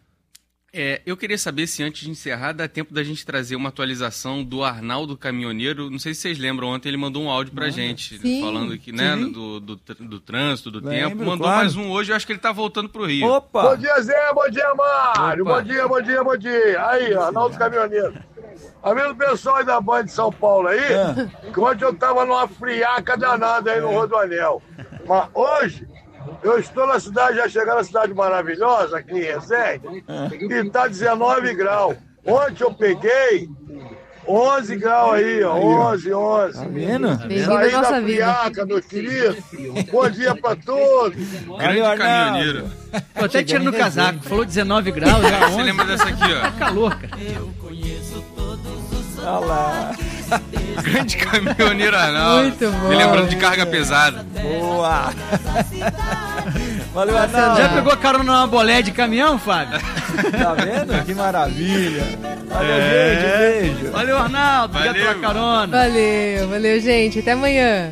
Speaker 12: eu queria saber se antes de encerrar dá tempo da gente trazer uma atualização do Arnaldo Caminhoneiro. Não sei se vocês lembram, ontem ele mandou um áudio pra gente, falando aqui, né, do trânsito, do tempo. Mandou mais um hoje, eu acho que ele tá voltando pro Rio.
Speaker 14: Opa! Bom dia, Zé, bom dia, Mário. Bom dia. Aí, Arnaldo Caminhoneiro. Amigo pessoal aí da Band de São Paulo aí, que ontem eu tava numa friaca danada aí no Rodoanel. Mas hoje, eu estou na cidade, já chegando na cidade maravilhosa, aqui em Resende, e tá 19 graus. Ontem eu peguei 11 graus aí, ó, 11.
Speaker 4: Tá vendo?
Speaker 14: Saí da friaca, meu querido. Bom dia pra todos.
Speaker 12: Grande caminhoneiro.
Speaker 13: Tô até tirando o casaco, falou 19 graus, já 11.
Speaker 12: Você lembra dessa aqui, ó?
Speaker 13: Tá calor, cara.
Speaker 4: Olha lá.
Speaker 12: Grande caminhoneiro Arnaldo.
Speaker 2: Muito bom.
Speaker 12: Me lembrando de carga pesada.
Speaker 4: Boa. Valeu, Arnaldo.
Speaker 13: Já pegou carona numa bolé de caminhão, Fábio?
Speaker 4: Tá vendo? Que maravilha. Valeu, gente. Beijo.
Speaker 13: Valeu, Arnaldo. Obrigado pela carona.
Speaker 2: Valeu, gente. Até amanhã.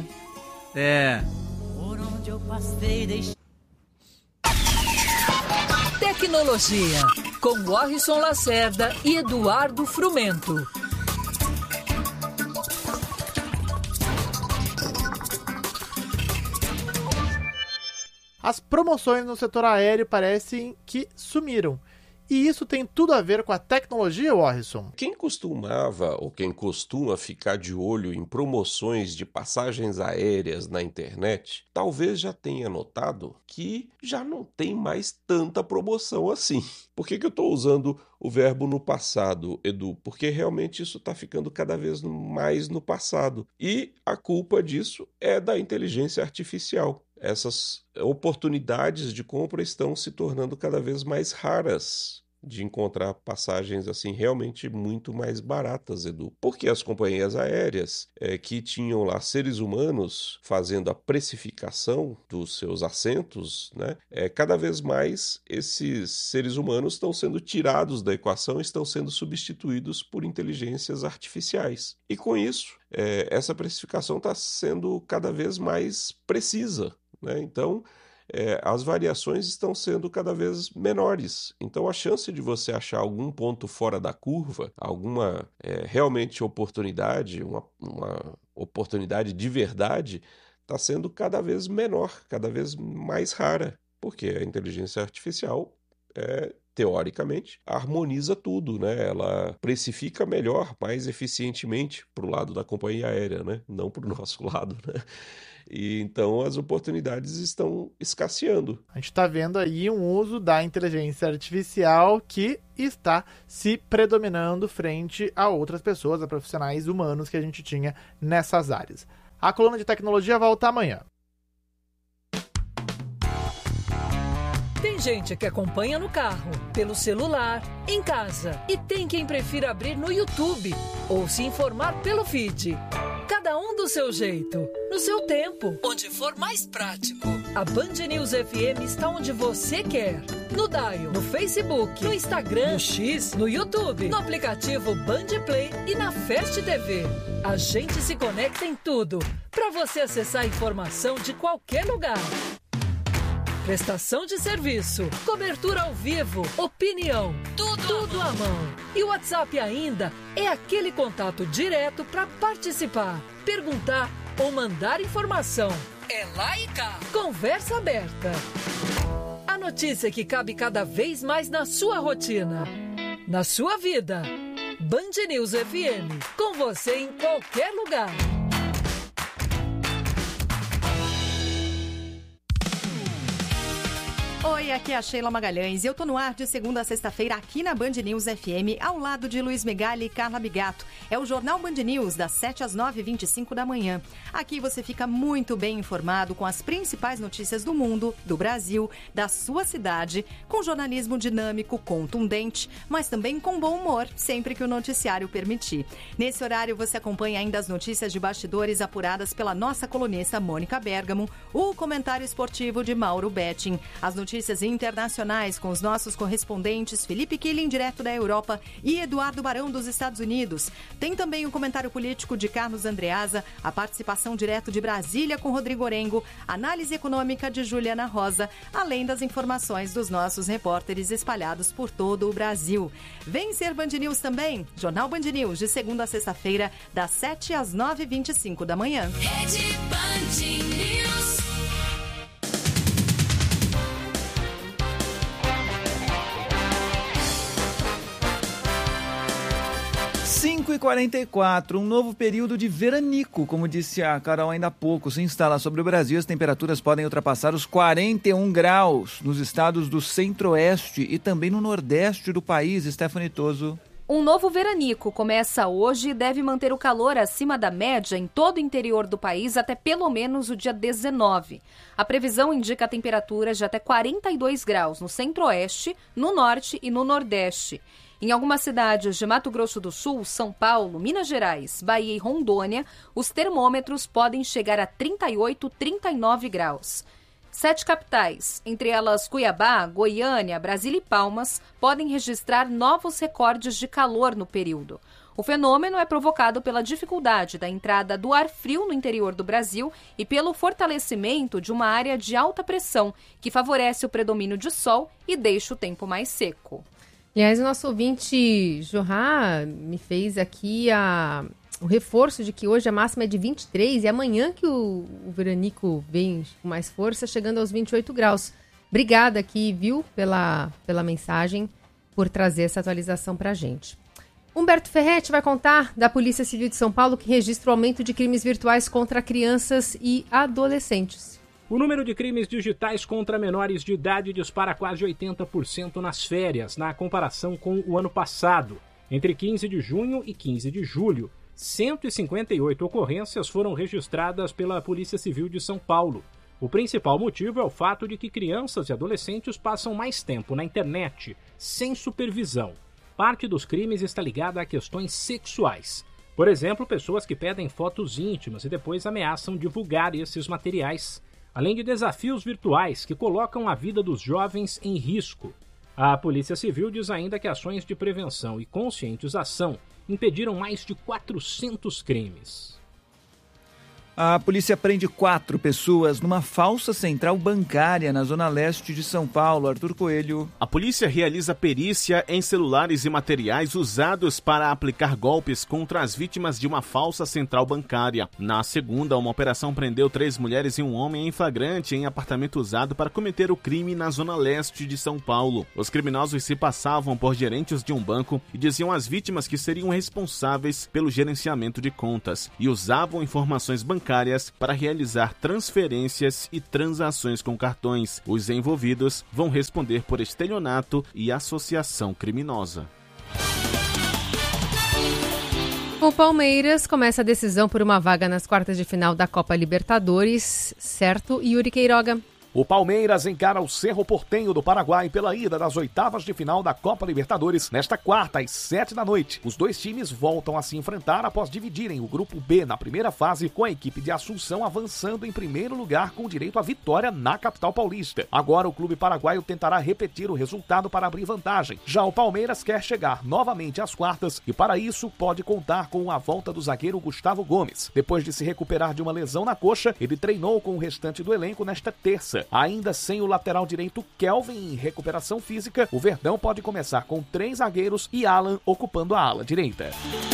Speaker 5: Tecnologia, com Warrison Lacerda e Eduardo Frumento.
Speaker 15: As promoções no setor aéreo parecem que sumiram. E isso tem tudo a ver com a tecnologia, Warrison.
Speaker 16: Quem costumava ou quem costuma ficar de olho em promoções de passagens aéreas na internet, talvez já tenha notado que já não tem mais tanta promoção assim. Por que eu estou usando o verbo no passado, Edu? Porque realmente isso está ficando cada vez mais no passado. E a culpa disso é da inteligência artificial. Essas oportunidades de compra estão se tornando cada vez mais raras de encontrar passagens assim realmente muito mais baratas, Edu. Porque as companhias aéreas que tinham lá seres humanos fazendo a precificação dos seus assentos, né, cada vez mais esses seres humanos estão sendo tirados da equação, estão sendo substituídos por inteligências artificiais. E com isso, essa precificação está sendo cada vez mais precisa, né? Então, as variações estão sendo cada vez menores. Então, a chance de você achar algum ponto fora da curva, alguma realmente oportunidade, uma oportunidade de verdade, está sendo cada vez menor, cada vez mais rara, porque a inteligência artificial teoricamente, harmoniza tudo, né? Ela precifica melhor, mais eficientemente para o lado da companhia aérea, né? Não para o nosso lado, né? E então as oportunidades estão escasseando.
Speaker 15: A gente está vendo aí um uso da inteligência artificial que está se predominando frente a outras pessoas, a profissionais humanos que a gente tinha nessas áreas. A coluna de tecnologia volta amanhã.
Speaker 5: Tem gente que acompanha no carro, pelo celular, em casa. E tem quem prefira abrir no YouTube ou se informar pelo feed. Cada um do seu jeito, no seu tempo, onde for mais prático. A Band News FM está onde você quer. No Dial, no Facebook, no Instagram, no X, no YouTube, no aplicativo Band Play e na Fast TV. A gente se conecta em tudo, para você acessar a informação de qualquer lugar. Prestação de serviço, cobertura ao vivo, opinião, tudo à mão. E o WhatsApp ainda é aquele contato direto para participar, perguntar ou mandar informação. É lá e cá. Conversa aberta. A notícia que cabe cada vez mais na sua rotina, na sua vida. Band News FM, com você em qualquer lugar.
Speaker 17: Oi, aqui é a Sheila Magalhães e eu tô no ar de segunda a sexta-feira aqui na Band News FM, ao lado de Luiz Megali e Carla Bigato. É o Jornal Band News, das 7 às 9h25 da manhã. Aqui você fica muito bem informado com as principais notícias do mundo, do Brasil, da sua cidade, com jornalismo dinâmico, contundente, mas também com bom humor, sempre que o noticiário permitir. Nesse horário você acompanha ainda as notícias de bastidores apuradas pela nossa colunista Mônica Bergamo, o comentário esportivo de Mauro Betting, as notícias internacionais com os nossos correspondentes Felipe Killing, direto da Europa, e Eduardo Barão, dos Estados Unidos. Tem também o comentário político de Carlos Andreasa, a participação direto de Brasília com Rodrigo Orengo, análise econômica de Juliana Rosa, além das informações dos nossos repórteres espalhados por todo o Brasil. Vem ser Band News também, Jornal Band News, de segunda a sexta-feira, das 7 às 9h25 da manhã.
Speaker 18: Rede Band News.
Speaker 4: 5h44, um novo período de veranico, como disse a Carol ainda há pouco, se instala sobre o Brasil. As temperaturas podem ultrapassar os 41 graus nos estados do Centro-Oeste e também no Nordeste do país. Stephanie Toso.
Speaker 6: Um novo veranico começa hoje e deve manter o calor acima da média em todo o interior do país até pelo menos o dia 19. A previsão indica temperaturas de até 42 graus no Centro-Oeste, no Norte e no Nordeste. Em algumas cidades de Mato Grosso do Sul, São Paulo, Minas Gerais, Bahia e Rondônia, os termômetros podem chegar a 38, 39 graus. 7 capitais, entre elas Cuiabá, Goiânia, Brasília e Palmas, podem registrar novos recordes de calor no período. O fenômeno é provocado pela dificuldade da entrada do ar frio no interior do Brasil e pelo fortalecimento de uma área de alta pressão, que favorece o predomínio de sol e deixa o tempo mais seco.
Speaker 2: Aliás, o nosso ouvinte Jorra me fez aqui o reforço de que hoje a máxima é de 23 e amanhã que o veranico vem com mais força, chegando aos 28 graus. Obrigada aqui, viu, pela mensagem, por trazer essa atualização pra gente. Humberto Ferretti vai contar da Polícia Civil de São Paulo, que registra o aumento de crimes virtuais contra crianças e adolescentes.
Speaker 19: O número de crimes digitais contra menores de idade dispara quase 80% nas férias, na comparação com o ano passado. Entre 15 de junho e 15 de julho, 158 ocorrências foram registradas pela Polícia Civil de São Paulo. O principal motivo é o fato de que crianças e adolescentes passam mais tempo na internet, sem supervisão. Parte dos crimes está ligada a questões sexuais. Por exemplo, pessoas que pedem fotos íntimas e depois ameaçam divulgar esses materiais, além de desafios virtuais que colocam a vida dos jovens em risco. A Polícia Civil diz ainda que ações de prevenção e conscientização impediram mais de 400 crimes.
Speaker 4: A polícia prende 4 pessoas numa falsa central bancária na zona leste de São Paulo. Arthur Coelho.
Speaker 3: A polícia realiza perícia em celulares e materiais usados para aplicar golpes contra as vítimas de uma falsa central bancária. Na segunda, uma operação prendeu 3 mulheres e um homem em flagrante em apartamento usado para cometer o crime na zona leste de São Paulo. Os criminosos se passavam por gerentes de um banco e diziam às vítimas que seriam responsáveis pelo gerenciamento de contas e usavam informações bancárias para realizar transferências e transações com cartões. Os envolvidos vão responder por estelionato e associação criminosa.
Speaker 2: O Palmeiras começa a decisão por uma vaga nas quartas de final da Copa Libertadores, certo, Yuri Queiroga?
Speaker 3: O Palmeiras encara o Cerro Porteño do Paraguai pela ida das oitavas de final da Copa Libertadores nesta quarta, às 7 da noite. Os dois times voltam a se enfrentar após dividirem o Grupo B na primeira fase, com a equipe de Assunção avançando em primeiro lugar com direito à vitória na capital paulista. Agora o clube paraguaio tentará repetir o resultado para abrir vantagem. Já o Palmeiras quer chegar novamente às quartas e para isso pode contar com a volta do zagueiro Gustavo Gomes. Depois de se recuperar de uma lesão na coxa, ele treinou com o restante do elenco nesta terça. Ainda sem o lateral direito Kelvin em recuperação física, o Verdão pode começar com 3 zagueiros e Alan ocupando a ala direita.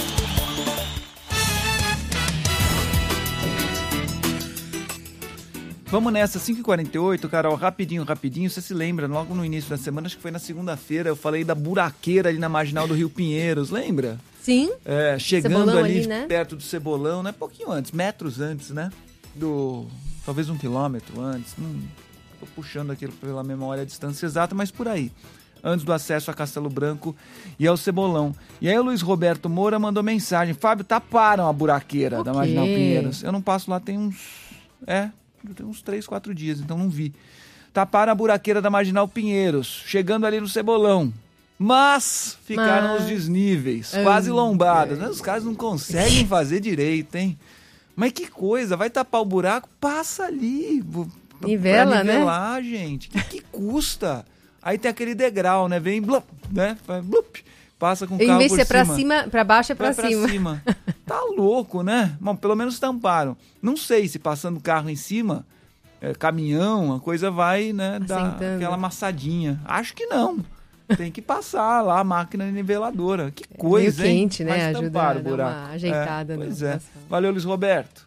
Speaker 4: Vamos nessa, 5h48, Carol, rapidinho. Você se lembra, logo no início da semana, acho que foi na segunda-feira, eu falei da buraqueira ali na marginal do Rio Pinheiros, lembra?
Speaker 2: Sim.
Speaker 4: Chegando
Speaker 2: Cebolão
Speaker 4: ali
Speaker 2: né?
Speaker 4: perto do Cebolão, né? Pouquinho antes, metros antes, né? Talvez 1 quilômetro antes, tô puxando aqui pela memória a distância exata, mas por aí, antes do acesso a Castelo Branco e ao Cebolão. E aí o Luiz Roberto Moura mandou mensagem: Fábio, taparam a buraqueira da Marginal Pinheiros. Eu não passo lá tem uns 3, 4 dias, então não vi. Taparam a buraqueira da Marginal Pinheiros, chegando ali no Cebolão. Mas ficaram os desníveis, quase lombadas. Os caras não conseguem fazer direito, hein? Mas que coisa, vai tapar o buraco? Passa ali.
Speaker 2: Nivela,
Speaker 4: pra nivelar, né? Gente. Que custa? Aí tem aquele degrau, né? Vem, blup, né? Blup, passa com o carro por cima. Em vez de ser pra cima,
Speaker 2: pra baixo é pra cima.
Speaker 4: Tá louco, né? Bom, pelo menos tamparam. Não sei se passando o carro em cima, caminhão, a coisa vai, né? Dar aquela amassadinha. Acho que não. Tem que passar lá a máquina niveladora. Que coisa,
Speaker 2: meio quente,
Speaker 4: hein?
Speaker 2: né?
Speaker 4: Mas
Speaker 2: ajuda a dar uma ajeitada.
Speaker 4: Pois é. Valeu, Luiz Roberto.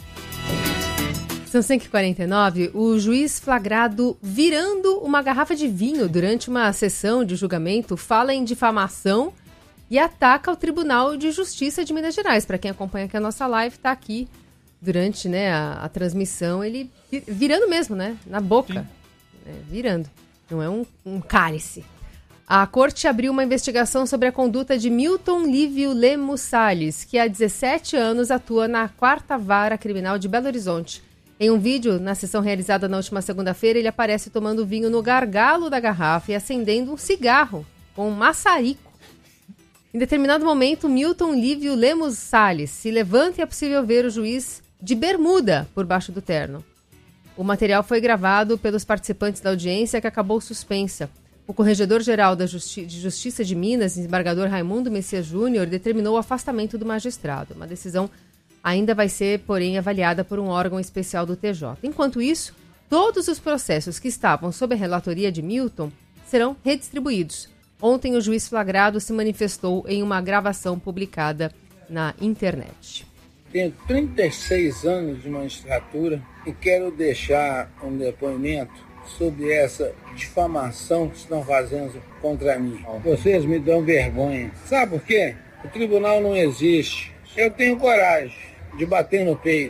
Speaker 2: São 5h49. O juiz flagrado virando uma garrafa de vinho durante uma sessão de julgamento fala em difamação e ataca o Tribunal de Justiça de Minas Gerais. Para quem acompanha aqui a nossa live, está aqui durante, né, a transmissão, ele virando mesmo, né? Na boca. Virando. Não é um cálice. A corte abriu uma investigação sobre a conduta de Milton Lívio Lemos Salles, que há 17 anos atua na 4ª Vara Criminal de Belo Horizonte. Em um vídeo, na sessão realizada na última segunda-feira, ele aparece tomando vinho no gargalo da garrafa e acendendo um cigarro com um maçarico. Em determinado momento, Milton Lívio Lemos Salles se levanta e é possível ver o juiz de bermuda por baixo do terno. O material foi gravado pelos participantes da audiência, que acabou suspensa. O Corregedor-Geral de Justiça de Minas, desembargador Raimundo Messias Júnior, determinou o afastamento do magistrado. Uma decisão ainda vai ser, porém, avaliada por um órgão especial do TJ. Enquanto isso, todos os processos que estavam sob a relatoria de Milton serão redistribuídos. Ontem, o juiz flagrado se manifestou em uma gravação publicada na internet.
Speaker 20: Tenho 36 anos de magistratura e quero deixar um depoimento sobre essa difamação que estão fazendo contra mim. Vocês me dão vergonha. Sabe por quê? O tribunal não existe. Eu tenho coragem de bater no peito.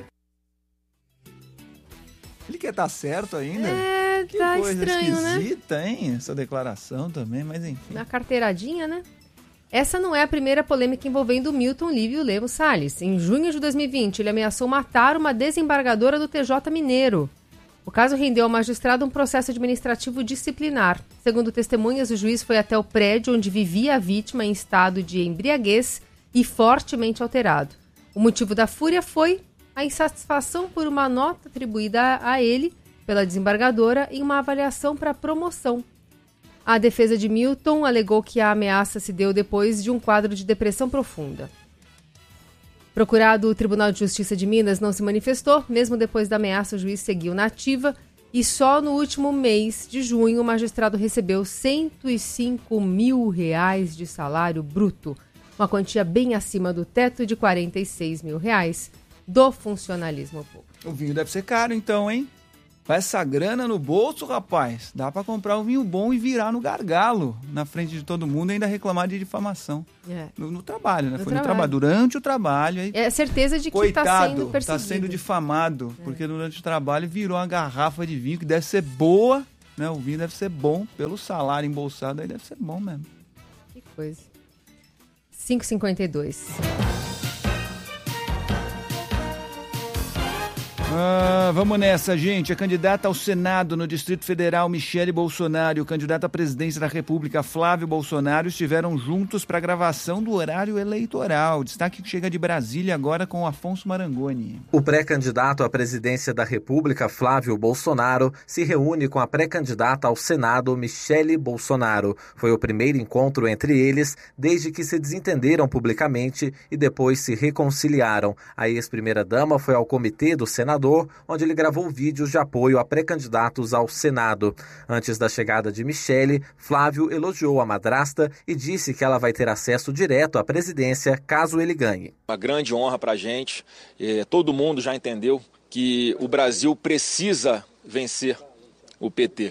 Speaker 4: Ele quer estar certo ainda?
Speaker 2: Que tá
Speaker 4: coisa
Speaker 2: estranho,
Speaker 4: esquisita,
Speaker 2: né?
Speaker 4: Hein? Essa declaração também, mas enfim.
Speaker 2: Na carteiradinha, né? Essa não é a primeira polêmica envolvendo Milton Lívio Lemos Salles. Em junho de 2020, ele ameaçou matar uma desembargadora do TJ Mineiro. O caso rendeu ao magistrado um processo administrativo disciplinar. Segundo testemunhas, o juiz foi até o prédio onde vivia a vítima em estado de embriaguez e fortemente alterado. O motivo da fúria foi a insatisfação por uma nota atribuída a ele pela desembargadora em uma avaliação para promoção. A defesa de Milton alegou que a ameaça se deu depois de um quadro de depressão profunda. Procurado, o Tribunal de Justiça de Minas não se manifestou. Mesmo depois da ameaça, o juiz seguiu na ativa e só no último mês de junho o magistrado recebeu R$105 mil de salário bruto, uma quantia bem acima do teto de R$46 mil do funcionalismo público.
Speaker 4: O vinho deve ser caro então, hein? Com essa grana no bolso, rapaz, dá pra comprar um vinho bom e virar no gargalo, na frente de todo mundo e ainda reclamar de difamação. No trabalho, né? Foi no trabalho, durante o trabalho. Aí,
Speaker 2: é certeza de que
Speaker 4: coitado,
Speaker 2: tá sendo perseguido.
Speaker 4: Tá sendo difamado, porque durante o trabalho virou uma garrafa de vinho que deve ser boa, né? O vinho deve ser bom, pelo salário embolsado aí deve ser bom mesmo.
Speaker 2: Que coisa. 5h52.
Speaker 4: Vamos nessa, gente. A candidata ao Senado no Distrito Federal, Michele Bolsonaro, e o candidato à presidência da República, Flávio Bolsonaro, estiveram juntos para a gravação do horário eleitoral. Destaque que chega de Brasília agora com Afonso Marangoni.
Speaker 21: O pré-candidato à presidência da República, Flávio Bolsonaro, se reúne com a pré-candidata ao Senado, Michele Bolsonaro. Foi o primeiro encontro entre eles desde que se desentenderam publicamente e depois se reconciliaram. A ex-primeira-dama foi ao comitê do senador, onde ele gravou vídeos de apoio a pré-candidatos ao Senado. Antes da chegada de Michele, Flávio elogiou a madrasta e disse que ela vai ter acesso direto à presidência caso ele ganhe.
Speaker 22: Uma grande honra para a gente. Todo mundo já entendeu que o Brasil precisa vencer o PT.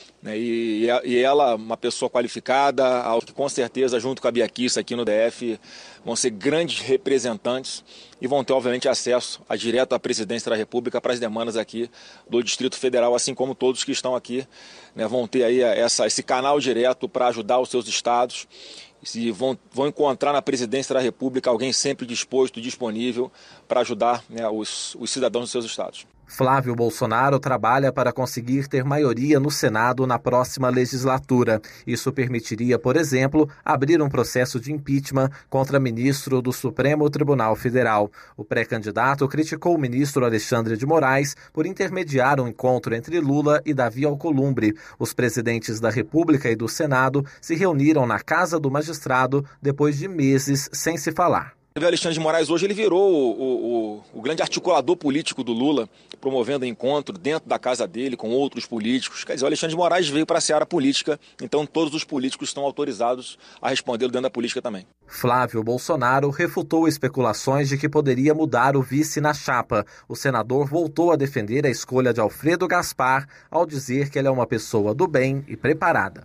Speaker 22: E ela, uma pessoa qualificada, que com certeza, junto com a Bia Kicis aqui no DF, vão ser grandes representantes e vão ter, obviamente, acesso direto à presidência da República para as demandas aqui do Distrito Federal, assim como todos que estão aqui, né, vão ter aí esse canal direto para ajudar os seus estados e vão encontrar na presidência da República alguém sempre disposto e disponível para ajudar, né, os cidadãos dos seus estados.
Speaker 21: Flávio Bolsonaro trabalha para conseguir ter maioria no Senado na próxima legislatura. Isso permitiria, por exemplo, abrir um processo de impeachment contra ministro do Supremo Tribunal Federal. O pré-candidato criticou o ministro Alexandre de Moraes por intermediar um encontro entre Lula e Davi Alcolumbre. Os presidentes da República e do Senado se reuniram na casa do magistrado depois de meses sem se falar.
Speaker 22: O Alexandre de Moraes hoje ele virou o grande articulador político do Lula, promovendo encontro dentro da casa dele com outros políticos. Quer dizer, o Alexandre de Moraes veio para a seara política, então todos os políticos estão autorizados a respondê-lo dentro da política também.
Speaker 21: Flávio Bolsonaro refutou especulações de que poderia mudar o vice na chapa. O senador voltou a defender a escolha de Alfredo Gaspar ao dizer que ele é uma pessoa do bem e preparada.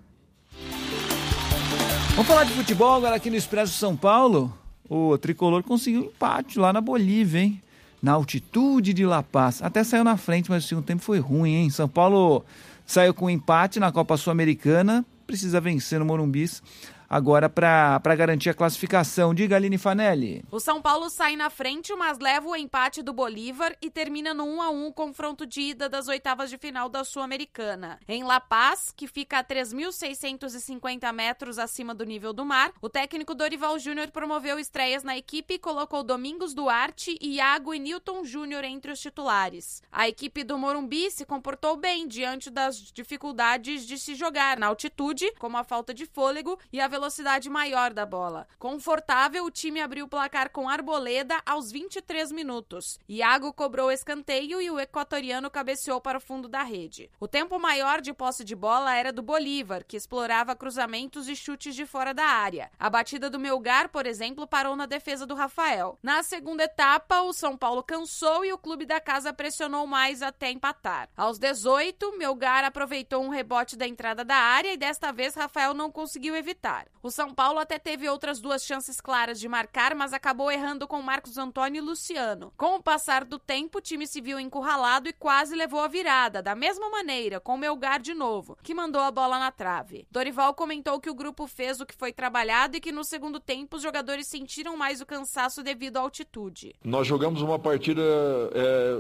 Speaker 4: Vamos falar de futebol agora aqui no Expresso São Paulo? O tricolor conseguiu um empate lá na Bolívia, hein? Na altitude de La Paz. Até saiu na frente, mas o segundo tempo foi ruim, hein? São Paulo saiu com um empate na Copa Sul-Americana. Precisa vencer no Morumbi agora para garantir a classificação. Diga, Aline Fanelli.
Speaker 23: O São Paulo sai na frente, mas leva o empate do Bolívar e termina no 1-1, confronto de ida das oitavas de final da Sul-Americana. Em La Paz, que fica a 3.650 metros acima do nível do mar, o técnico Dorival Júnior promoveu estreias na equipe e colocou Domingos Duarte, Iago e Nilton Júnior entre os titulares. A equipe do Morumbi se comportou bem diante das dificuldades de se jogar na altitude, como a falta de fôlego e a velocidade maior da bola. Confortável, o time abriu o placar com Arboleda aos 23 minutos. Iago cobrou escanteio e o equatoriano cabeceou para o fundo da rede. O tempo maior de posse de bola era do Bolívar, que explorava cruzamentos e chutes de fora da área. A batida do Melgar, por exemplo, parou na defesa do Rafael. Na segunda etapa, o São Paulo cansou e o clube da casa pressionou mais até empatar. Aos 18, Melgar aproveitou um rebote da entrada da área e desta vez Rafael não conseguiu evitar. O São Paulo até teve outras duas chances claras de marcar, mas acabou errando com Marcos Antônio e Luciano. Com o passar do tempo, o time se viu encurralado e quase levou a virada, da mesma maneira, com o Melgar de novo, que mandou a bola na trave. Dorival comentou que o grupo fez o que foi trabalhado e que no segundo tempo os jogadores sentiram mais o cansaço devido à altitude.
Speaker 24: Nós jogamos uma partida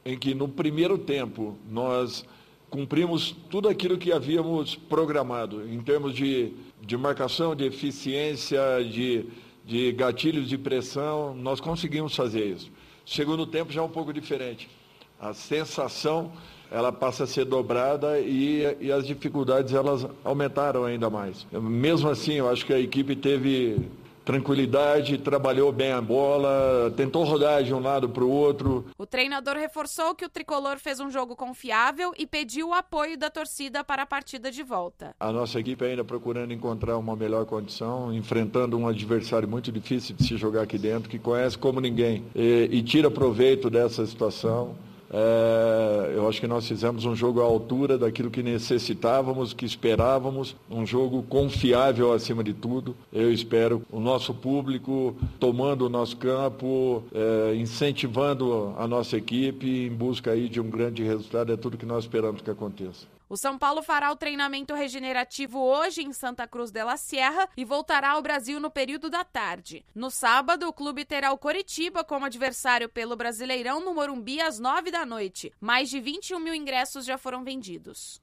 Speaker 7: em que no primeiro tempo nós cumprimos tudo aquilo que havíamos programado, em termos de marcação, de eficiência, de gatilhos de pressão, nós conseguimos fazer isso. Segundo tempo já é um pouco diferente. A sensação, ela passa a ser dobrada e as dificuldades, elas aumentaram ainda mais. Mesmo assim, eu acho que a equipe teve tranquilidade, trabalhou bem a bola, tentou rodar de um lado para o outro.
Speaker 23: O treinador reforçou que o tricolor fez um jogo confiável e pediu o apoio da torcida para a partida de volta.
Speaker 7: A nossa equipe ainda procurando encontrar uma melhor condição, enfrentando um adversário muito difícil de se jogar aqui dentro, que conhece como ninguém e tira proveito dessa situação. Eu acho que nós fizemos um jogo à altura daquilo que necessitávamos, que esperávamos, um jogo confiável acima de tudo. Eu espero o nosso público tomando o nosso campo, incentivando a nossa equipe em busca aí de um grande resultado. É tudo que nós esperamos que aconteça.
Speaker 23: O São Paulo fará o treinamento regenerativo hoje em Santa Cruz de la Sierra e voltará ao Brasil no período da tarde. No sábado, o clube terá o Coritiba como adversário pelo Brasileirão no Morumbi às 9 da noite. Mais de 21 mil ingressos já foram vendidos.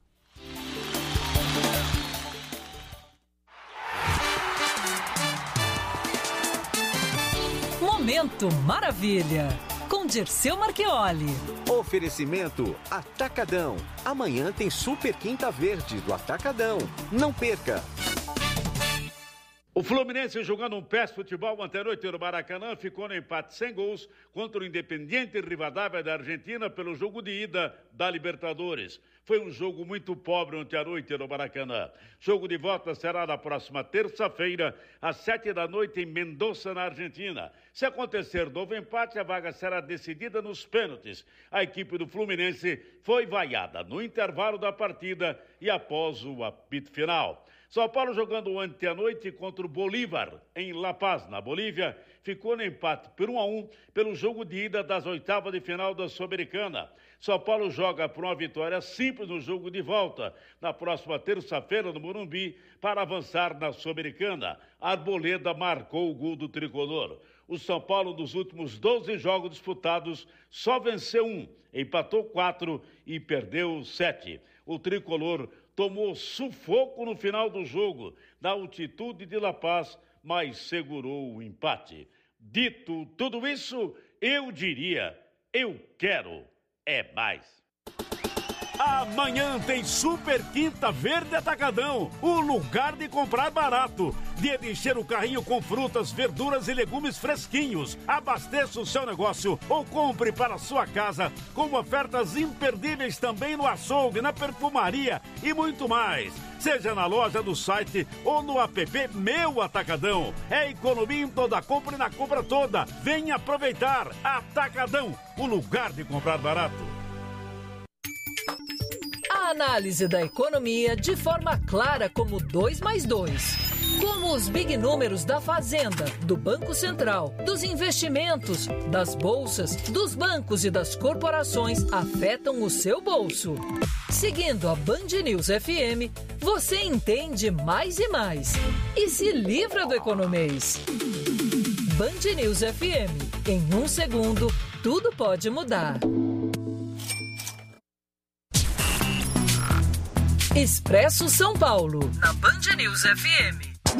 Speaker 5: Momento Maravilha, com Dirceu Marchioli.
Speaker 8: Oferecimento Atacadão. Amanhã tem Super Quinta Verde do Atacadão. Não perca!
Speaker 10: O Fluminense, jogando um péssimo futebol ontem à noite no Maracanã, ficou no empate sem gols contra o Independiente Rivadavia da Argentina pelo jogo de ida da Libertadores. Foi um jogo muito pobre ontem à noite no Maracanã. Jogo de volta será na próxima terça-feira, às 7 da noite, em Mendoza, na Argentina. Se acontecer novo empate, a vaga será decidida nos pênaltis. A equipe do Fluminense foi vaiada no intervalo da partida e após o apito final. São Paulo, jogando ontem à noite contra o Bolívar, em La Paz, na Bolívia, ficou no empate por 1-1 pelo jogo de ida das oitavas de final da Sul-Americana. São Paulo joga por uma vitória simples no jogo de volta, na próxima terça-feira no Morumbi, para avançar na Sul-Americana. Arboleda marcou o gol do tricolor. O São Paulo, dos últimos 12 jogos disputados, só venceu 1, empatou 4 e perdeu 7. O tricolor tomou sufoco no final do jogo, na altitude de La Paz, mas segurou o empate. Dito tudo isso, eu diria, eu quero é mais. Amanhã tem Super Quinta Verde Atacadão, o lugar de comprar barato. Dia de encher o carrinho com frutas, verduras e legumes fresquinhos. Abasteça o seu negócio ou compre para a sua casa, com ofertas imperdíveis também no açougue, na perfumaria e muito mais. Seja na loja, no site ou no app Meu Atacadão. É economia em toda compra e na compra toda. Venha aproveitar. Atacadão, o lugar de comprar barato.
Speaker 5: A análise da economia de forma clara como 2 mais 2. Como os big números da Fazenda, do Banco Central, dos investimentos, das bolsas, dos bancos e das corporações afetam o seu bolso. Seguindo a Band News FM, você entende mais e mais. E se livra do economês. Band News FM. Em 1 segundo, tudo pode mudar. Expresso São Paulo, na Band News FM.